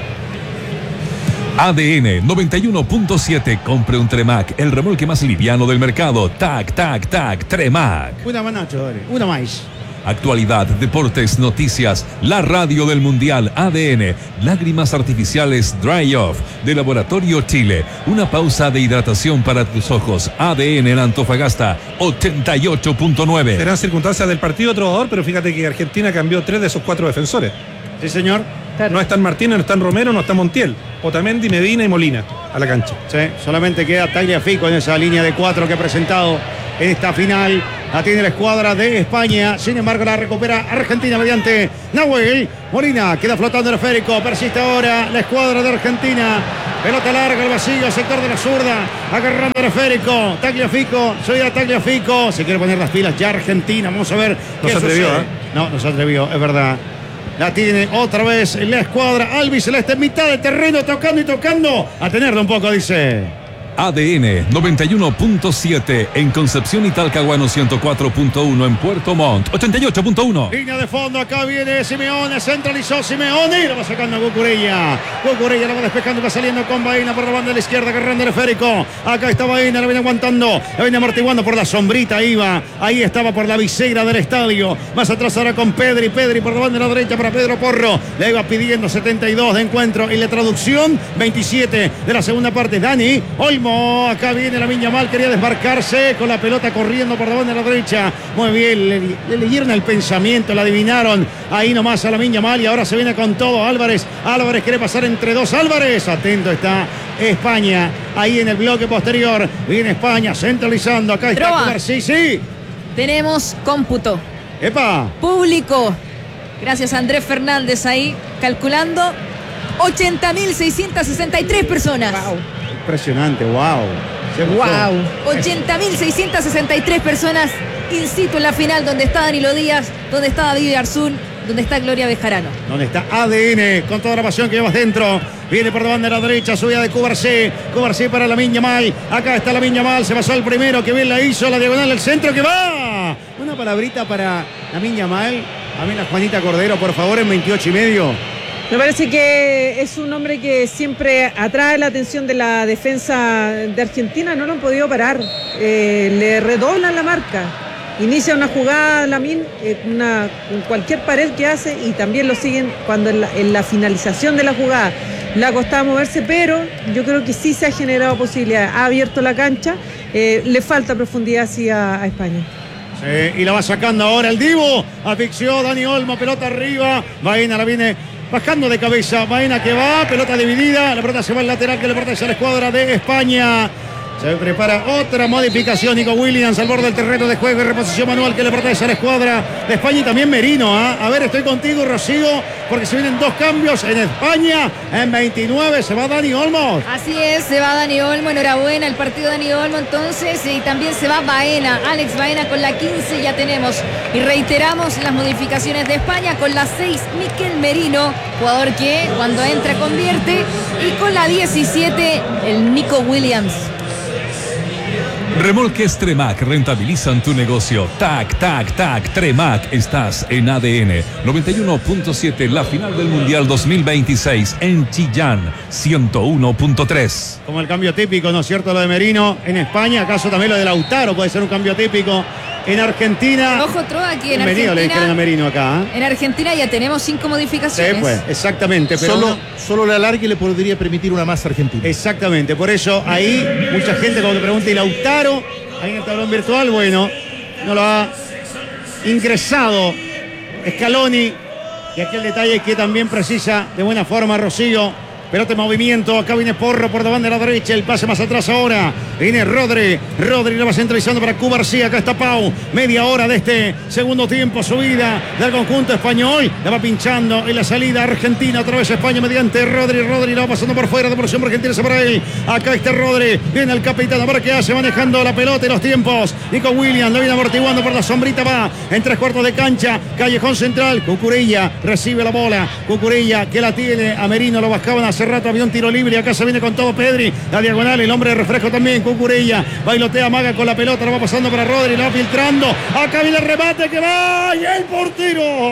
A D N noventa y uno punto siete. Compre un Tremac, el remolque más liviano del mercado. Tac, tac, tac, Tremac. Una más, Nacho, dale. Una más. Actualidad, deportes, noticias, la radio del Mundial, A D N, lágrimas artificiales Dry Off, de Laboratorio Chile, una pausa de hidratación para tus ojos, A D N en Antofagasta, ochenta y ocho punto nueve. Serán circunstancias del partido, trovador, pero fíjate que Argentina cambió tres de esos cuatro defensores. Sí, señor. No están Martínez, no están Romero, no está Montiel. Otamendi, Medina y Molina a la cancha. Sí, solamente queda Tagliafico en esa línea de cuatro que ha presentado en esta final. La tiene la escuadra de España. Sin embargo, la recupera Argentina mediante Nahuel. Molina queda flotando el esférico. Persiste ahora la escuadra de Argentina. Pelota larga al vacío, sector de la zurda. Agarrando el esférico. Tagliafico, soy a Tagliafico. Se quiere poner las pilas ya Argentina. Vamos a ver. No se atrevió, ¿eh? No, no se atrevió, es verdad. La tiene otra vez la escuadra albiceleste en mitad del terreno, tocando y tocando. A tenerlo un poco, dice. A D N noventa y uno punto siete en Concepción y Talcahuano, ciento cuatro punto uno en Puerto Montt, ochenta y ocho punto uno. Línea de fondo, acá viene Simeone, centralizó Simeone y lo va sacando a Cucurella. Cucurella lo va despejando, va saliendo con Baena por la banda de la izquierda, agarrando el esférico. Acá está Baena, lo viene aguantando, lo viene amortiguando por la sombrita, iba. Ahí estaba por la visera del estadio. Más atrás ahora con Pedri, Pedri por la banda de la derecha para Pedro Porro. Le iba pidiendo setenta y dos de encuentro y la traducción veintisiete de la segunda parte. Dani Olmo. Acá viene la Lamine Yamal, quería desmarcarse con la pelota corriendo por la banda de la derecha. Muy bien, le, le leyeron el pensamiento, la adivinaron. Ahí nomás a la Lamine Yamal y ahora se viene con todo Álvarez. Álvarez quiere pasar entre dos. Álvarez, atento está España. Ahí en el bloque posterior viene España centralizando. Acá está Cubar, sí, sí. Tenemos cómputo. Epa. Público. Gracias a Andrés Fernández ahí calculando. ochenta mil seiscientas sesenta y tres personas. Wow. Impresionante, wow. Wow. ochenta mil seiscientas sesenta y tres personas in situ en la final, donde está Danilo Díaz, donde está David Arzún, donde está Gloria Bejarano. Donde está A D N, con toda la pasión que llevas dentro. Viene por la banda de la derecha, subida de Cubarsí. Cubarsí para Lamine Yamal. Acá está Lamine Yamal, se pasó el primero, que bien la hizo, la diagonal del centro, que va. Una palabrita para Lamine Yamal. A mí la Juanita Cordero, por favor, en veintiocho y medio. Me parece que es un hombre que siempre atrae la atención de la defensa de Argentina. No lo han podido parar. Eh, le redoblan la marca. Inicia una jugada, Lamine, eh, una, cualquier pared que hace, y también lo siguen cuando en la, en la finalización de la jugada le ha costado moverse, pero yo creo que sí se ha generado posibilidad. Ha abierto la cancha. Eh, le falta profundidad sí a, a España. Sí, y la va sacando ahora el Divo. Asfixió Dani Olmo, pelota arriba. Baena la viene bajando de cabeza. Baena que va, pelota dividida. La pelota se va al lateral que le pertenece a la escuadra de España. Se prepara otra modificación. Nico Williams al borde del terreno de juego y reposición manual que le pertenece a la escuadra de España y también Merino. ¿eh? A ver, estoy contigo, Rocío, porque se vienen dos cambios en España. En veintinueve se va Dani Olmo. Así es, se va Dani Olmo. Enhorabuena el partido de Dani Olmo entonces. Y también se va Baena, Alex Baena con la quince ya tenemos. Y reiteramos las modificaciones de España con la seis, Miquel Merino, jugador que cuando entra convierte. Y con la diecisiete, el Nico Williams. Remolques Tremac rentabilizan tu negocio. Tac, tac, tac. Tremac, estás en A D N noventa y uno punto siete, la final del Mundial dos mil veintiséis en Chillán, ciento uno punto tres. Como el cambio típico, ¿no es cierto? Lo de Merino en España, acaso también lo de Lautaro puede ser un cambio típico. En Argentina. Ojo, Troa, aquí en Bienvenido, Argentina. le dijeron a Merino acá. ¿eh? En Argentina ya tenemos cinco modificaciones. Sí, pues, exactamente. Pero solo, no... solo la alargue le podría permitir una más a Argentina. Exactamente, por eso ahí mucha gente como que pregunta, ¿y Lautaro? Ahí en el tablón virtual, bueno, no lo ha ingresado Scaloni. Y aquel detalle que también precisa de buena forma Rocío. Pelota en movimiento, acá viene Porro por la banda de la derecha, el pase más atrás ahora, viene Rodri, Rodri lo va centralizando para Cubarsí, acá está Pau, media hora de este segundo tiempo, subida del conjunto español, la va pinchando en la salida Argentina, otra vez España mediante Rodri, Rodri la va pasando por fuera, devolución por Argentina, se para él, acá está Rodri, viene el capitán, a ver qué hace, manejando la pelota y los tiempos, Nico Williams, lo viene amortiguando por la sombrita, va en tres cuartos de cancha, callejón central, Cucurella recibe la bola, Cucurella que la tiene, a Merino lo bajaban a rato, había un tiro libre y acá se viene con todo Pedri, la diagonal, el hombre de refresco también, Cucurella, bailotea, maga con la pelota, lo va pasando para Rodri, lo va filtrando, acá viene el remate que va, y el portero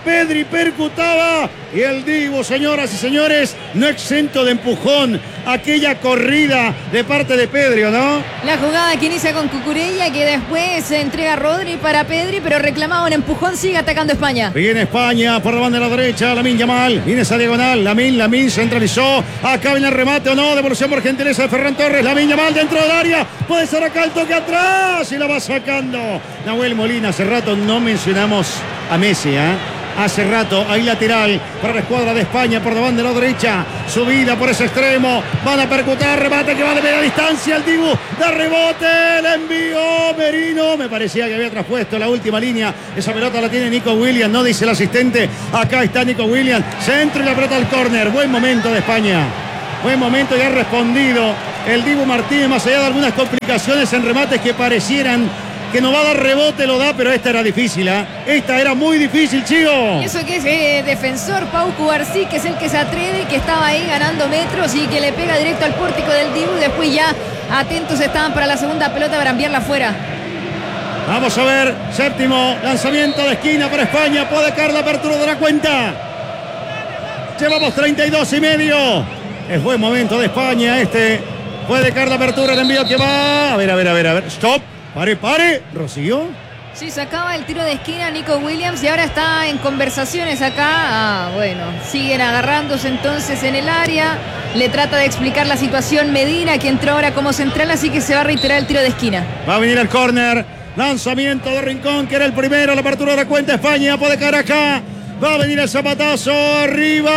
Pedri percutaba y el Dibu, señoras y señores, no exento de empujón. Aquella corrida de parte de Pedri, ¿o no? La jugada que inicia con Cucurella, que después se entrega a Rodri para Pedri, pero reclamaba un empujón, sigue atacando España. Viene España por la banda de la derecha, Lamine Yamal, viene esa diagonal, Lamine, Lamine centralizó, acá viene el remate o no, devolución por gentileza de Ferran Torres, Lamine Yamal dentro del área, puede ser acá el toque atrás y la va sacando Nahuel Molina. Hace rato no mencionamos a Messi, ¿eh? Hace rato, ahí lateral para la escuadra de España por la banda de la derecha. Subida por ese extremo. Van a percutar, remate que va de media distancia. El Dibu de rebote. Le envió Merino. Me parecía que había traspuesto la última línea. Esa pelota la tiene Nico Williams. No dice el asistente. Acá está Nico Williams. Centro y la pelota al córner. Buen momento de España. Buen momento y ha respondido el Dibu Martínez. Más allá de algunas complicaciones en remates que parecieran que no va a dar rebote, lo da, pero esta era difícil, ¿eh? Esta era muy difícil, Chigo. Y eso que es eh, defensor, Pau Cubarsí, que es el que se atreve, que estaba ahí ganando metros y que le pega directo al pórtico del Dibu. Después ya atentos estaban para la segunda pelota para enviarla afuera. Vamos a ver, séptimo lanzamiento de esquina para España. Puede caer la apertura de la cuenta. Llevamos treinta y dos y medio. Es buen momento de España este. Puede caer la apertura, el envío que va. A ver, a ver, a ver, a ver. Stop. Pare, pare. ¿Rocío? Sí, sacaba el tiro de esquina Nico Williams y ahora está en conversaciones acá. Ah, bueno, siguen agarrándose entonces en el área. Le trata de explicar la situación Medina, que entró ahora como central, así que se va a reiterar el tiro de esquina. Va a venir el córner. Lanzamiento de Rincón, que era el primero. La apertura de la cuenta España. Puede caer acá. Va a venir el zapatazo arriba.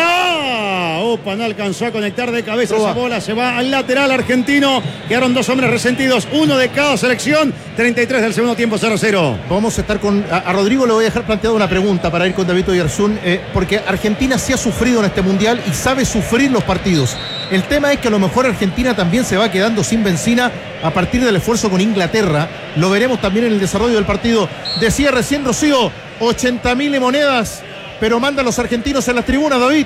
Opa, no alcanzó a conectar de cabeza esa bola. Se va al lateral argentino. Quedaron dos hombres resentidos, uno de cada selección. treinta y tres del segundo tiempo, cero cero. Vamos a estar con... A, a Rodrigo le voy a dejar planteado una pregunta para ir con David Oyarzún, eh, porque Argentina sí ha sufrido en este Mundial y sabe sufrir los partidos. El tema es que a lo mejor Argentina también se va quedando sin benzina a partir del esfuerzo con Inglaterra. Lo veremos también en el desarrollo del partido. Decía recién Rocío, ochenta mil monedas, pero mandan los argentinos en las tribunas, David.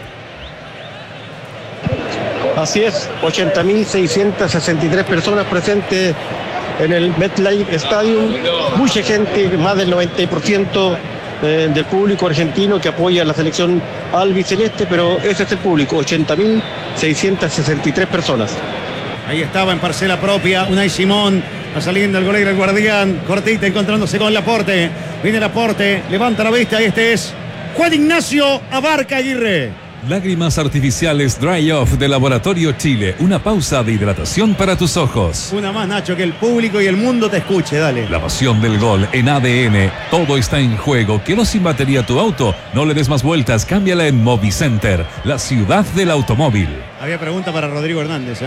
Así es, ochenta mil seiscientas sesenta y tres personas presentes en el MetLife Stadium. Mucha gente, más del noventa por ciento eh, del público argentino que apoya a la selección albiceleste, pero ese es el público, ochenta mil seiscientas sesenta y tres personas. Ahí estaba en parcela propia Unai Simón, va saliendo el golero, el guardián, cortita encontrándose con Laporte. Viene Laporte, levanta la vista y este es Juan Ignacio Abarca Aguirre. Lágrimas artificiales Dry Off de Laboratorio Chile. Una pausa de hidratación para tus ojos. Una más, Nacho, que el público y el mundo te escuche, dale. La pasión del gol en A D N. Todo está en juego. ¿Quedó sin batería tu auto? No le des más vueltas. Cámbiala en Movicenter, la ciudad del automóvil. Había pregunta para Rodrigo Hernández, ¿eh?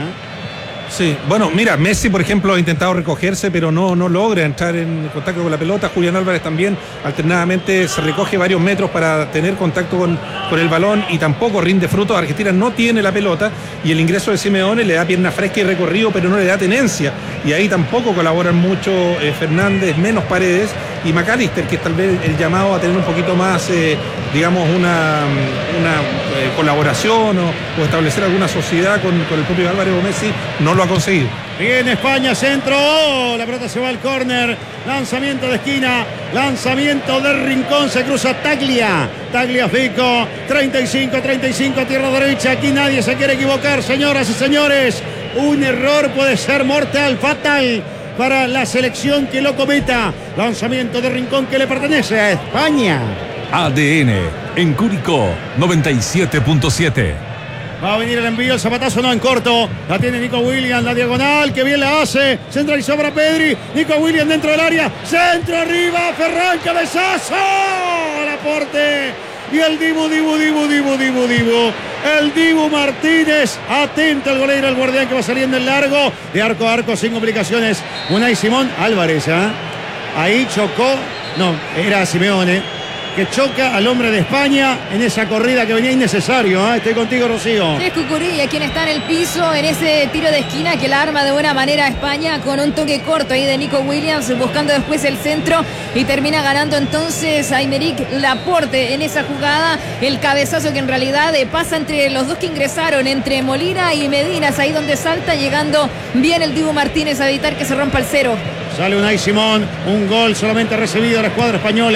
Sí, bueno, mira, Messi, por ejemplo, ha intentado recogerse, pero no, no logra entrar en contacto con la pelota. Julián Álvarez también, alternadamente, se recoge varios metros para tener contacto con, con el balón y tampoco rinde frutos. Argentina no tiene la pelota y el ingreso de Simeone le da pierna fresca y recorrido, pero no le da tenencia. Y ahí tampoco colaboran mucho eh, Fernández, menos Paredes y McAllister, que es tal vez el llamado a tener un poquito más, eh, digamos, una, una eh, colaboración o, o establecer alguna sociedad con, con el propio Álvarez o Messi. No lo ha conseguido. Viene España, centro, oh, la pelota se va al córner, lanzamiento de esquina, lanzamiento del Rincón, se cruza Taglia, Tagliafico, treinta y cinco, treinta y cinco, tierra derecha, aquí nadie se quiere equivocar, señoras y señores, un error puede ser mortal, fatal para la selección que lo cometa, lanzamiento de Rincón que le pertenece a España. A D N, en Curicó, noventa y siete punto siete. Va a venir el envío, el zapatazo no en corto. La tiene Nico Williams, la diagonal, que bien la hace. Centralizó para Pedri. Nico Williams dentro del área. Centro arriba, Ferran, cabezazo. Al aporte. Y el Dibu, Dibu, Dibu, Dibu, Dibu, Dibu. El Dibu Martínez. Atento al golero, el guardián que va saliendo en largo. De arco a arco, sin complicaciones. Unai Simón Álvarez, ¿eh? Ahí chocó. No, era Simeone. Que choca al hombre de España en esa corrida que venía innecesario, ¿eh? Estoy contigo, Rocío. Es Cucurella quien está en el piso en ese tiro de esquina que la arma de buena manera a España con un toque corto ahí de Nico Williams buscando después el centro y termina ganando entonces a Aymeric Laporte en esa jugada. El cabezazo que en realidad pasa entre los dos que ingresaron, entre Molina y Medina, es ahí donde salta, llegando bien el Dibu Martínez a evitar que se rompa el cero. Sale Unai Simón, un gol solamente recibido a la escuadra española.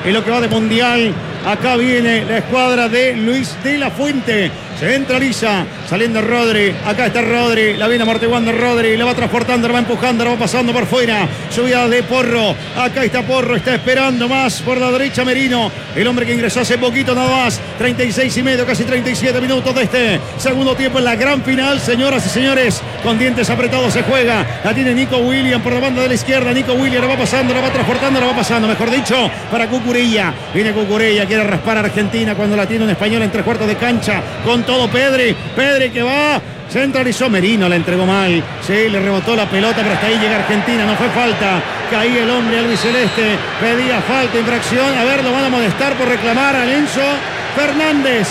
en lo que va de mundial. Acá viene la escuadra de Luis de la Fuente. Centraliza, saliendo Rodri. Acá está Rodri, la viene amortiguando Rodri. La va transportando, la va empujando, la va pasando por fuera. Subida de Porro. Acá está Porro, está esperando más por la derecha Merino. El hombre que ingresó hace poquito nada más. treinta y seis y medio, casi treinta y siete minutos de este segundo tiempo en la gran final. Señoras y señores, con dientes apretados se juega. La tiene Nico Williams por la banda de la izquierda. Nico Williams la va pasando, la va transportando, la va pasando, mejor dicho, para Cucurella. Viene Cucurella, quiere raspar a Argentina cuando la tiene un español en tres cuartos de cancha. Con todo Pedri, Pedri que va, centralizó Merino, la entregó mal, sí, le rebotó la pelota, pero hasta ahí llega Argentina, no fue falta, caía el hombre albiceleste, pedía falta, infracción, a ver, lo van a molestar por reclamar a Enzo Fernández,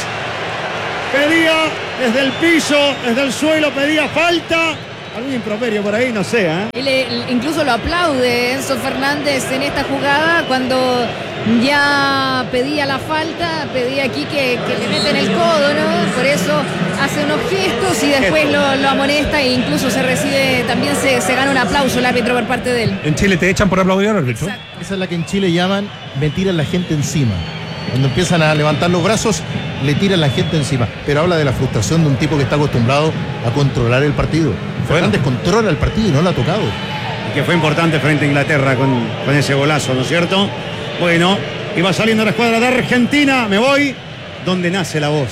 pedía desde el piso, desde el suelo, pedía falta. Algún improperio por ahí, no sé, ¿eh? Él, él incluso lo aplaude Enzo Fernández en esta jugada cuando ya pedía la falta, pedía aquí que, que le meten el codo, ¿no? Por eso hace unos gestos y después lo, lo amonesta e incluso se recibe, también se, se gana un aplauso el árbitro por parte de él. En Chile te echan por aplaudir al árbitro. Exacto. Esa es la que en Chile llaman me tiran la gente encima. Cuando empiezan a levantar los brazos, le tiran la gente encima. Pero habla de la frustración de un tipo que está acostumbrado a controlar el partido. Fernández controla el partido y no lo ha tocado. Y que fue importante frente a Inglaterra con, con ese golazo, ¿no es cierto? Bueno, y va saliendo la escuadra de Argentina. Me voy donde nace la voz.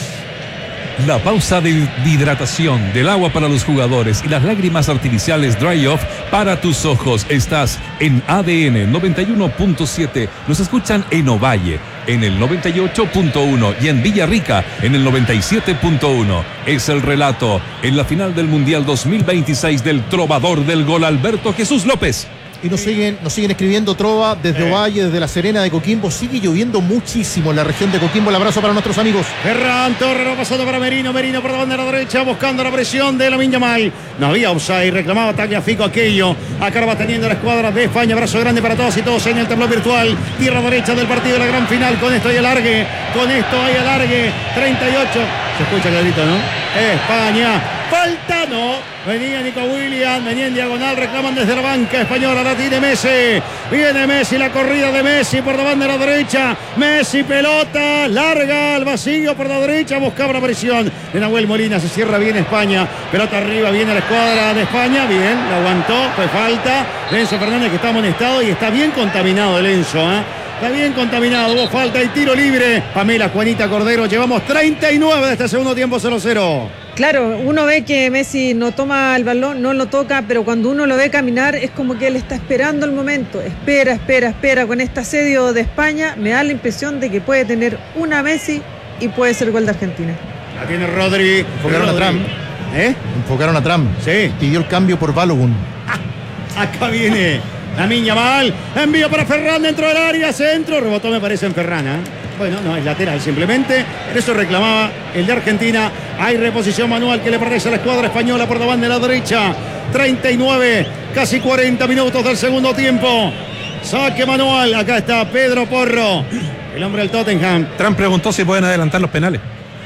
La pausa de hidratación del agua para los jugadores y las lágrimas artificiales Dry Off para tus ojos. Estás en A D N noventa y uno punto siete. Nos escuchan en Ovalle en el noventa y ocho punto uno y en Villarrica en el noventa y siete punto uno. Es el relato en la final del Mundial dos mil veintiséis del trovador del gol Alberto Jesús López. Y nos siguen, nos siguen escribiendo trova desde Ovalle, desde La Serena de Coquimbo. Sigue lloviendo muchísimo en la región de Coquimbo. El abrazo para nuestros amigos. Ferran Torres va pasando para Merino. Merino por la banda de la derecha, buscando la presión de Lamine Yamal. No había offside, reclamaba Tagliafico aquello. Acá va teniendo la escuadra de España. Abrazo grande para todos y todos en el tablón virtual. Tierra derecha del partido de la gran final. Con esto hay alargue. Con esto hay alargue. treinta y ocho. Se escucha clarito, ¿no? España. Falta, no. Venía Nico Williams, venía en diagonal, reclaman desde la banca española, la tiene Messi. Viene Messi, la corrida de Messi por la banda de la derecha. Messi, pelota, larga al vacío por la derecha, buscaba la presión de Nahuel Molina, se cierra bien España. Pelota arriba, viene la escuadra de España, bien, la aguantó, fue falta. Enzo Fernández que está amonestado y está bien contaminado el Enzo, ¿eh? Está bien contaminado, hubo falta y tiro libre. Pamela Juanita Cordero, llevamos treinta y nueve de este segundo tiempo, cero cero. Claro, uno ve que Messi no toma el balón, no lo toca, pero cuando uno lo ve caminar es como que él está esperando el momento. Espera, espera, espera. Con este asedio de España me da la impresión de que puede tener una Messi y puede ser gol de Argentina. La tiene Rodri. Enfocaron Rodri. a Trump. ¿Eh? Enfocaron a Trump. Sí. Pidió el cambio por Balogun. Ah, acá viene Lamine Yamal. Envío para Ferran dentro del área. Centro. Rebotó, me parece, en Ferran, ¿eh? Bueno, no, es lateral simplemente. Eso reclamaba el de Argentina. Hay reposición manual que le pertenece a la escuadra española por la banda de la derecha. treinta y nueve, casi cuarenta minutos del segundo tiempo. Saque manual. Acá está Pedro Porro, el hombre del Tottenham. Trump preguntó si pueden adelantar los penales.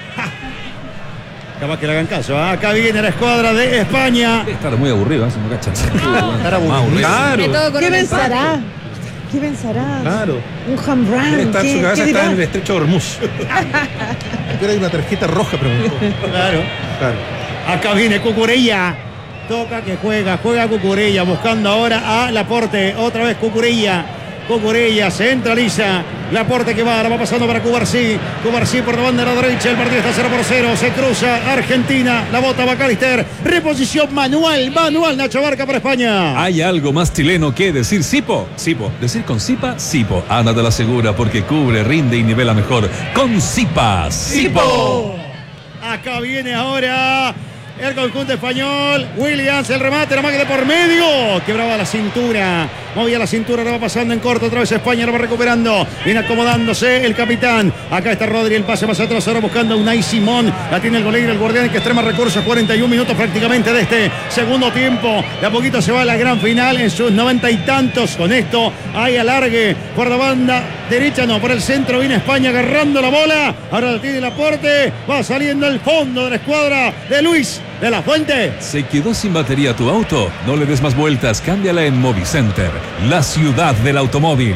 Capaz que le hagan caso. ¿eh? Acá viene la escuadra de España. Debe estar muy aburrido, ¿eh? Si no cachan. Estar aburrido. Claro. ¿Qué pensará? ¿Qué pensará? Claro. Un home run. Está, ¿Qué, su cabeza qué está dirá? en el estrecho de Hormuz. Pero hay una tarjeta roja, preguntó. Claro, claro. Acá viene Cucurella. Toca que juega, juega Cucurella, buscando ahora a Laporte. Otra vez Cucurella. Cucurella centraliza. Laporte que va, la va pasando para Cubarsí. Cubarsí por la banda de la derecha. El partido está cero por cero. Se cruza Argentina. La bota McAllister. Reposición manual, manual. Nacho Barca para España. ¿Hay algo más chileno que decir Sipo? Sipo. Decir con Sipa, Sipo. Ana de la Segura porque cubre, rinde y nivela mejor. Con Sipa, Sipo. Acá viene ahora el conjunto español. Williams, el remate, la máquina por medio. Quebraba la cintura. Movía la cintura, la va pasando en corto. Otra vez España, lo va recuperando. Viene acomodándose el capitán. Acá está Rodri, el pase más atrás. Ahora buscando a Unai Simón. La tiene el goleiro, el guardián que extrema recursos. cuarenta y un minutos prácticamente de este segundo tiempo. De a poquito se va a la gran final en sus noventa y tantos. Con esto hay alargue por la banda derecha. No, por el centro viene España agarrando la bola. Ahora la tiene Laporte. Va saliendo el fondo de la escuadra de Luis de la Fuente. ¿Se quedó sin batería tu auto? No le des más vueltas, cámbiala en Movicenter, la ciudad del automóvil.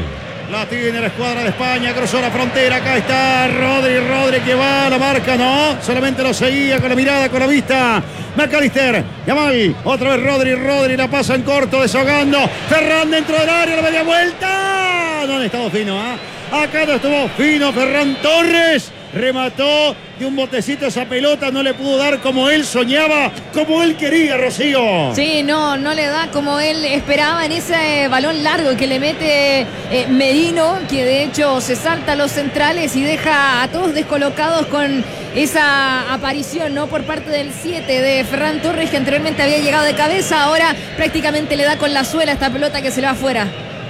La tiene la escuadra de España, cruzó la frontera, acá está Rodri, Rodri que va, la marca, no, solamente lo seguía con la mirada, con la vista. McAllister, Yamal, otra vez Rodri, Rodri la pasa en corto, desahogando. Ferran dentro del área, la media vuelta. No han estado fino, ¿ah? ¿eh? Acá no estuvo fino Ferran Torres. Remató de un botecito esa pelota, no le pudo dar como él soñaba, como él quería, Rocío. Sí, no, no le da como él esperaba en ese balón largo que le mete eh, Merino, que de hecho se salta a los centrales y deja a todos descolocados con esa aparición, ¿no? Por parte del siete de Ferran Torres, que anteriormente había llegado de cabeza, ahora prácticamente le da con la suela esta pelota que se le va afuera.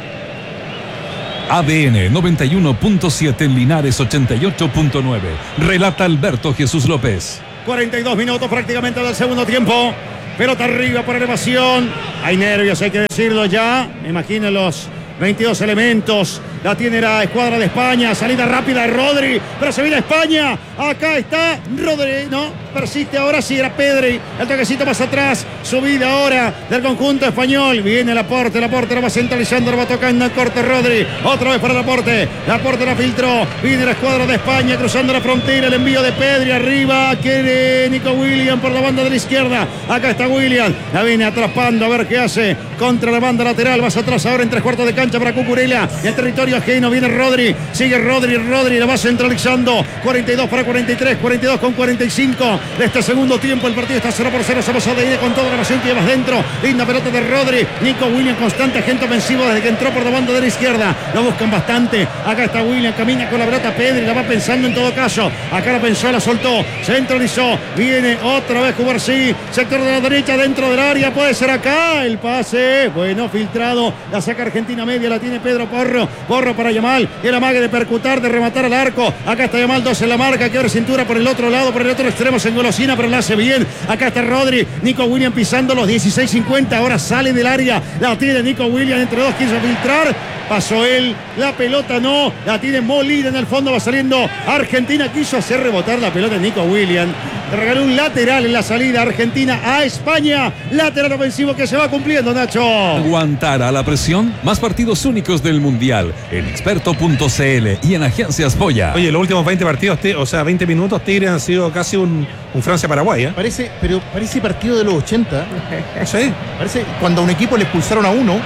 A D N noventa y uno punto siete en Linares ochenta y ocho punto nueve. Relata Alberto Jesús López. cuarenta y dos minutos prácticamente del segundo tiempo. Pelota arriba por elevación. Hay nervios, hay que decirlo ya. Imaginen los veintidós elementos. La tiene la escuadra de España. Salida rápida de Rodri. Pero se viene España. Acá está Rodri. No, persiste ahora sí, era Pedri. El toquecito más atrás. Subida ahora del conjunto español. Viene Laporte. Laporte lo va centralizando. Lo va tocando en corte Rodri. Otra vez para Laporte. Laporte la filtró. Viene la escuadra de España cruzando la frontera. El envío de Pedri arriba. Quiere Nico Williams por la banda de la izquierda. Acá está Williams. La viene atrapando. A ver qué hace contra la banda lateral. Vas atrás ahora en tres cuartos de cancha para Cucurella. El territorio ajeno, viene Rodri, sigue Rodri, Rodri la va centralizando, cuarenta y dos para cuarenta y tres, cuarenta y dos con cuarenta y cinco de este segundo tiempo, el partido está cero por cero, somos A D N con toda la pasión que llevas dentro, linda pelota de Rodri, Nico Williams constante agente ofensivo desde que entró por la banda de la izquierda, lo buscan bastante, acá está Williams, camina con la pelota Pedri, la va pensando en todo caso, acá la pensó, la soltó, centralizó, viene otra vez Cubarsí, sector de la derecha dentro del área, puede ser acá, el pase, bueno, filtrado, la saca Argentina media, la tiene Pedro Porro, Porro para Yamal, y el amague de percutar, de rematar al arco. Acá está Yamal, dos en la marca, que abre cintura por el otro lado, por el otro extremo, se engolosina, pero la hace bien. Acá está Rodri, Nico Williams pisando los dieciséis cincuenta, ahora sale del área, la tiene Nico Williams, entre dos quiso filtrar, pasó él, la pelota no, la tiene Molina en el fondo, va saliendo Argentina, quiso hacer rebotar la pelota de Nico Williams. Te regaló un lateral en la salida Argentina a España, lateral ofensivo que se va cumpliendo, Nacho. Aguantar a la presión, más partidos únicos del Mundial en experto punto c l y en Agencias Boya. Oye, los últimos veinte partidos, o sea, veinte minutos, Tigre han sido casi un, un Francia-Paraguay, ¿eh? Parece, pero parece partido de los ochenta. Sí. Parece cuando a un equipo le expulsaron a uno.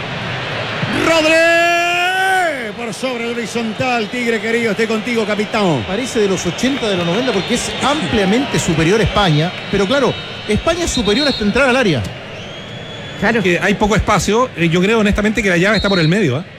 Rodri por sobre el horizontal, Tigre querido, estoy contigo, capitán. Parece de los ochenta, de los noventa, porque es ampliamente superior a España. Pero claro, España es superior hasta entrar al área. Claro. Que hay poco espacio. Yo creo honestamente que la llave está por el medio, ¿eh?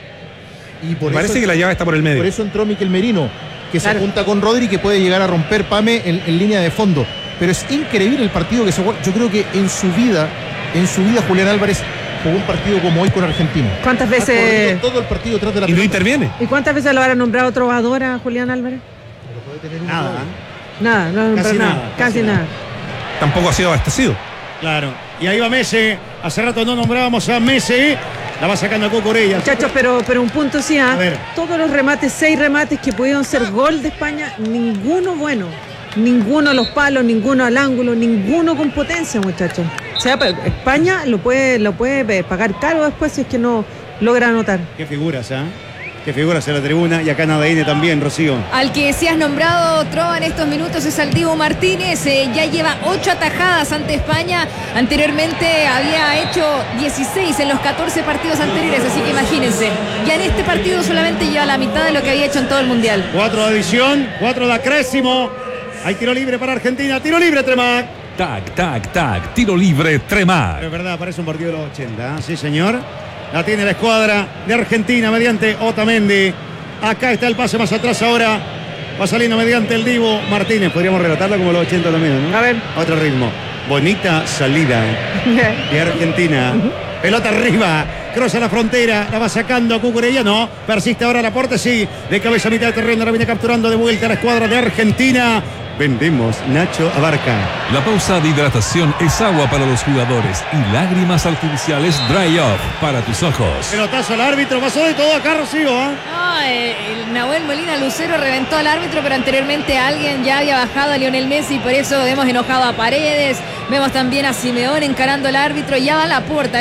Y por Me parece eso, que la llave está por el medio. Por eso entró Miquel Merino, que Claro. se junta con Rodri, que puede llegar a romper Pame en, en línea de fondo. Pero es increíble el partido que se juega. Yo creo que en su vida, en su vida Julián Álvarez jugó un partido como hoy con Argentina. ¿Cuántas Ha veces? corrido todo el partido tras de la Y no pelota. interviene. ¿Y cuántas veces lo habrá nombrado trovador a Julián Álvarez? Pero puede tener un Nada, gol. ¿eh? Nada, no Casi nombró nada, nada, casi casi nada. Tampoco ha sido abastecido. Claro. Y ahí va Messi. Hace rato no nombrábamos a Messi. La va sacando a Cucurella. Muchachos, pero, pero un punto sí, ¿ah? A ver. Todos los remates, seis remates que pudieron ser gol de España, ninguno bueno. Ninguno a los palos, ninguno al ángulo, ninguno con potencia, muchachos. O sea, pero España lo puede, lo puede pagar caro después si es que no logra anotar. Qué figuras, ¿eh? Qué figuras en la tribuna. Y acá en A D N también, Rocío. Al que sí has nombrado, Trova, en estos minutos es al Dibu Martínez. Eh, ya lleva ocho atajadas ante España. Anteriormente había hecho dieciséis en los catorce partidos anteriores, así que imagínense. Ya en este partido solamente lleva la mitad de lo que había hecho en todo el Mundial. Cuatro de adición, cuatro de acrésimo. Hay tiro libre para Argentina. Tiro libre, Tremac. Tac, tac, tac. Tiro libre, Tremac. Pero es verdad, parece un partido de los ochenta. ¿eh? Sí, señor. La tiene la escuadra de Argentina mediante Otamendi. Acá está el pase más atrás ahora. Va saliendo mediante el Dibu Martínez. Podríamos relatarlo como los ochenta también, ¿no? A ver. Otro ritmo. Bonita salida de Argentina. Pelota arriba. Cruza la frontera. La va sacando Cucurella. No. Persiste ahora Laporte. Sí. De cabeza a mitad de terreno. La viene capturando de vuelta la escuadra de Argentina. Vendemos Nacho Abarca. La pausa de hidratación es agua para los jugadores y lágrimas artificiales Dry Off para tus ojos. Pelotazo al árbitro. Pasó de todo acá, Rocío. ¿eh? No, eh, el Nahuel Molina Lucero reventó al árbitro, pero anteriormente alguien ya había bajado a Lionel Messi, por eso hemos enojado a Paredes. Vemos también a Simeone encarando al árbitro. Ya va a la puerta acá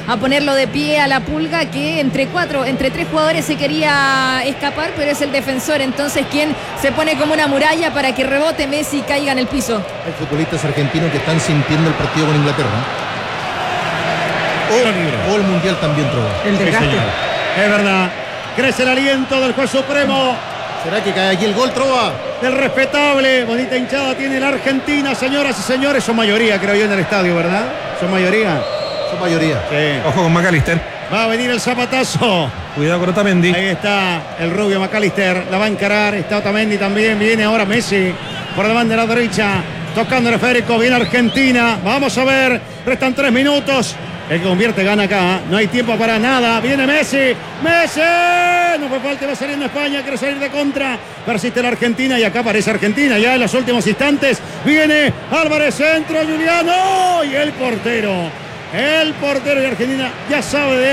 a ponerlo de pie a la Pulga, que entre cuatro, entre tres jugadores se quería escapar, pero es el defensor entonces quien se pone como una muralla para que rebote Messi y caiga en el piso. Hay futbolistas argentinos que están sintiendo el partido con Inglaterra. O, o el Mundial también, Trova. El desgaste. Sí, es verdad. Crece el aliento del juez supremo. ¿Será que cae aquí el gol, Trova? Del respetable. Bonita hinchada tiene la Argentina, señoras y señores. Son mayoría, creo yo, en el estadio, ¿verdad? Son mayoría. Son mayoría. Sí. Ojo con McAllister. Va a venir el zapatazo. Cuidado con Otamendi. Ahí está el rubio McAllister. La va a encarar. Está Otamendi también. Viene ahora Messi por la banda de la derecha. Tocando el esférico. Viene Argentina. Vamos a ver. Restan tres minutos. El que convierte gana acá. No hay tiempo para nada. Viene Messi. ¡Messi! No fue falta. Va saliendo España. Quiere salir de contra. Persiste la Argentina. Y acá aparece Argentina. Ya en los últimos instantes. Viene Álvarez. Centro. Juliano. Y el portero. El portero de Argentina ya sabe de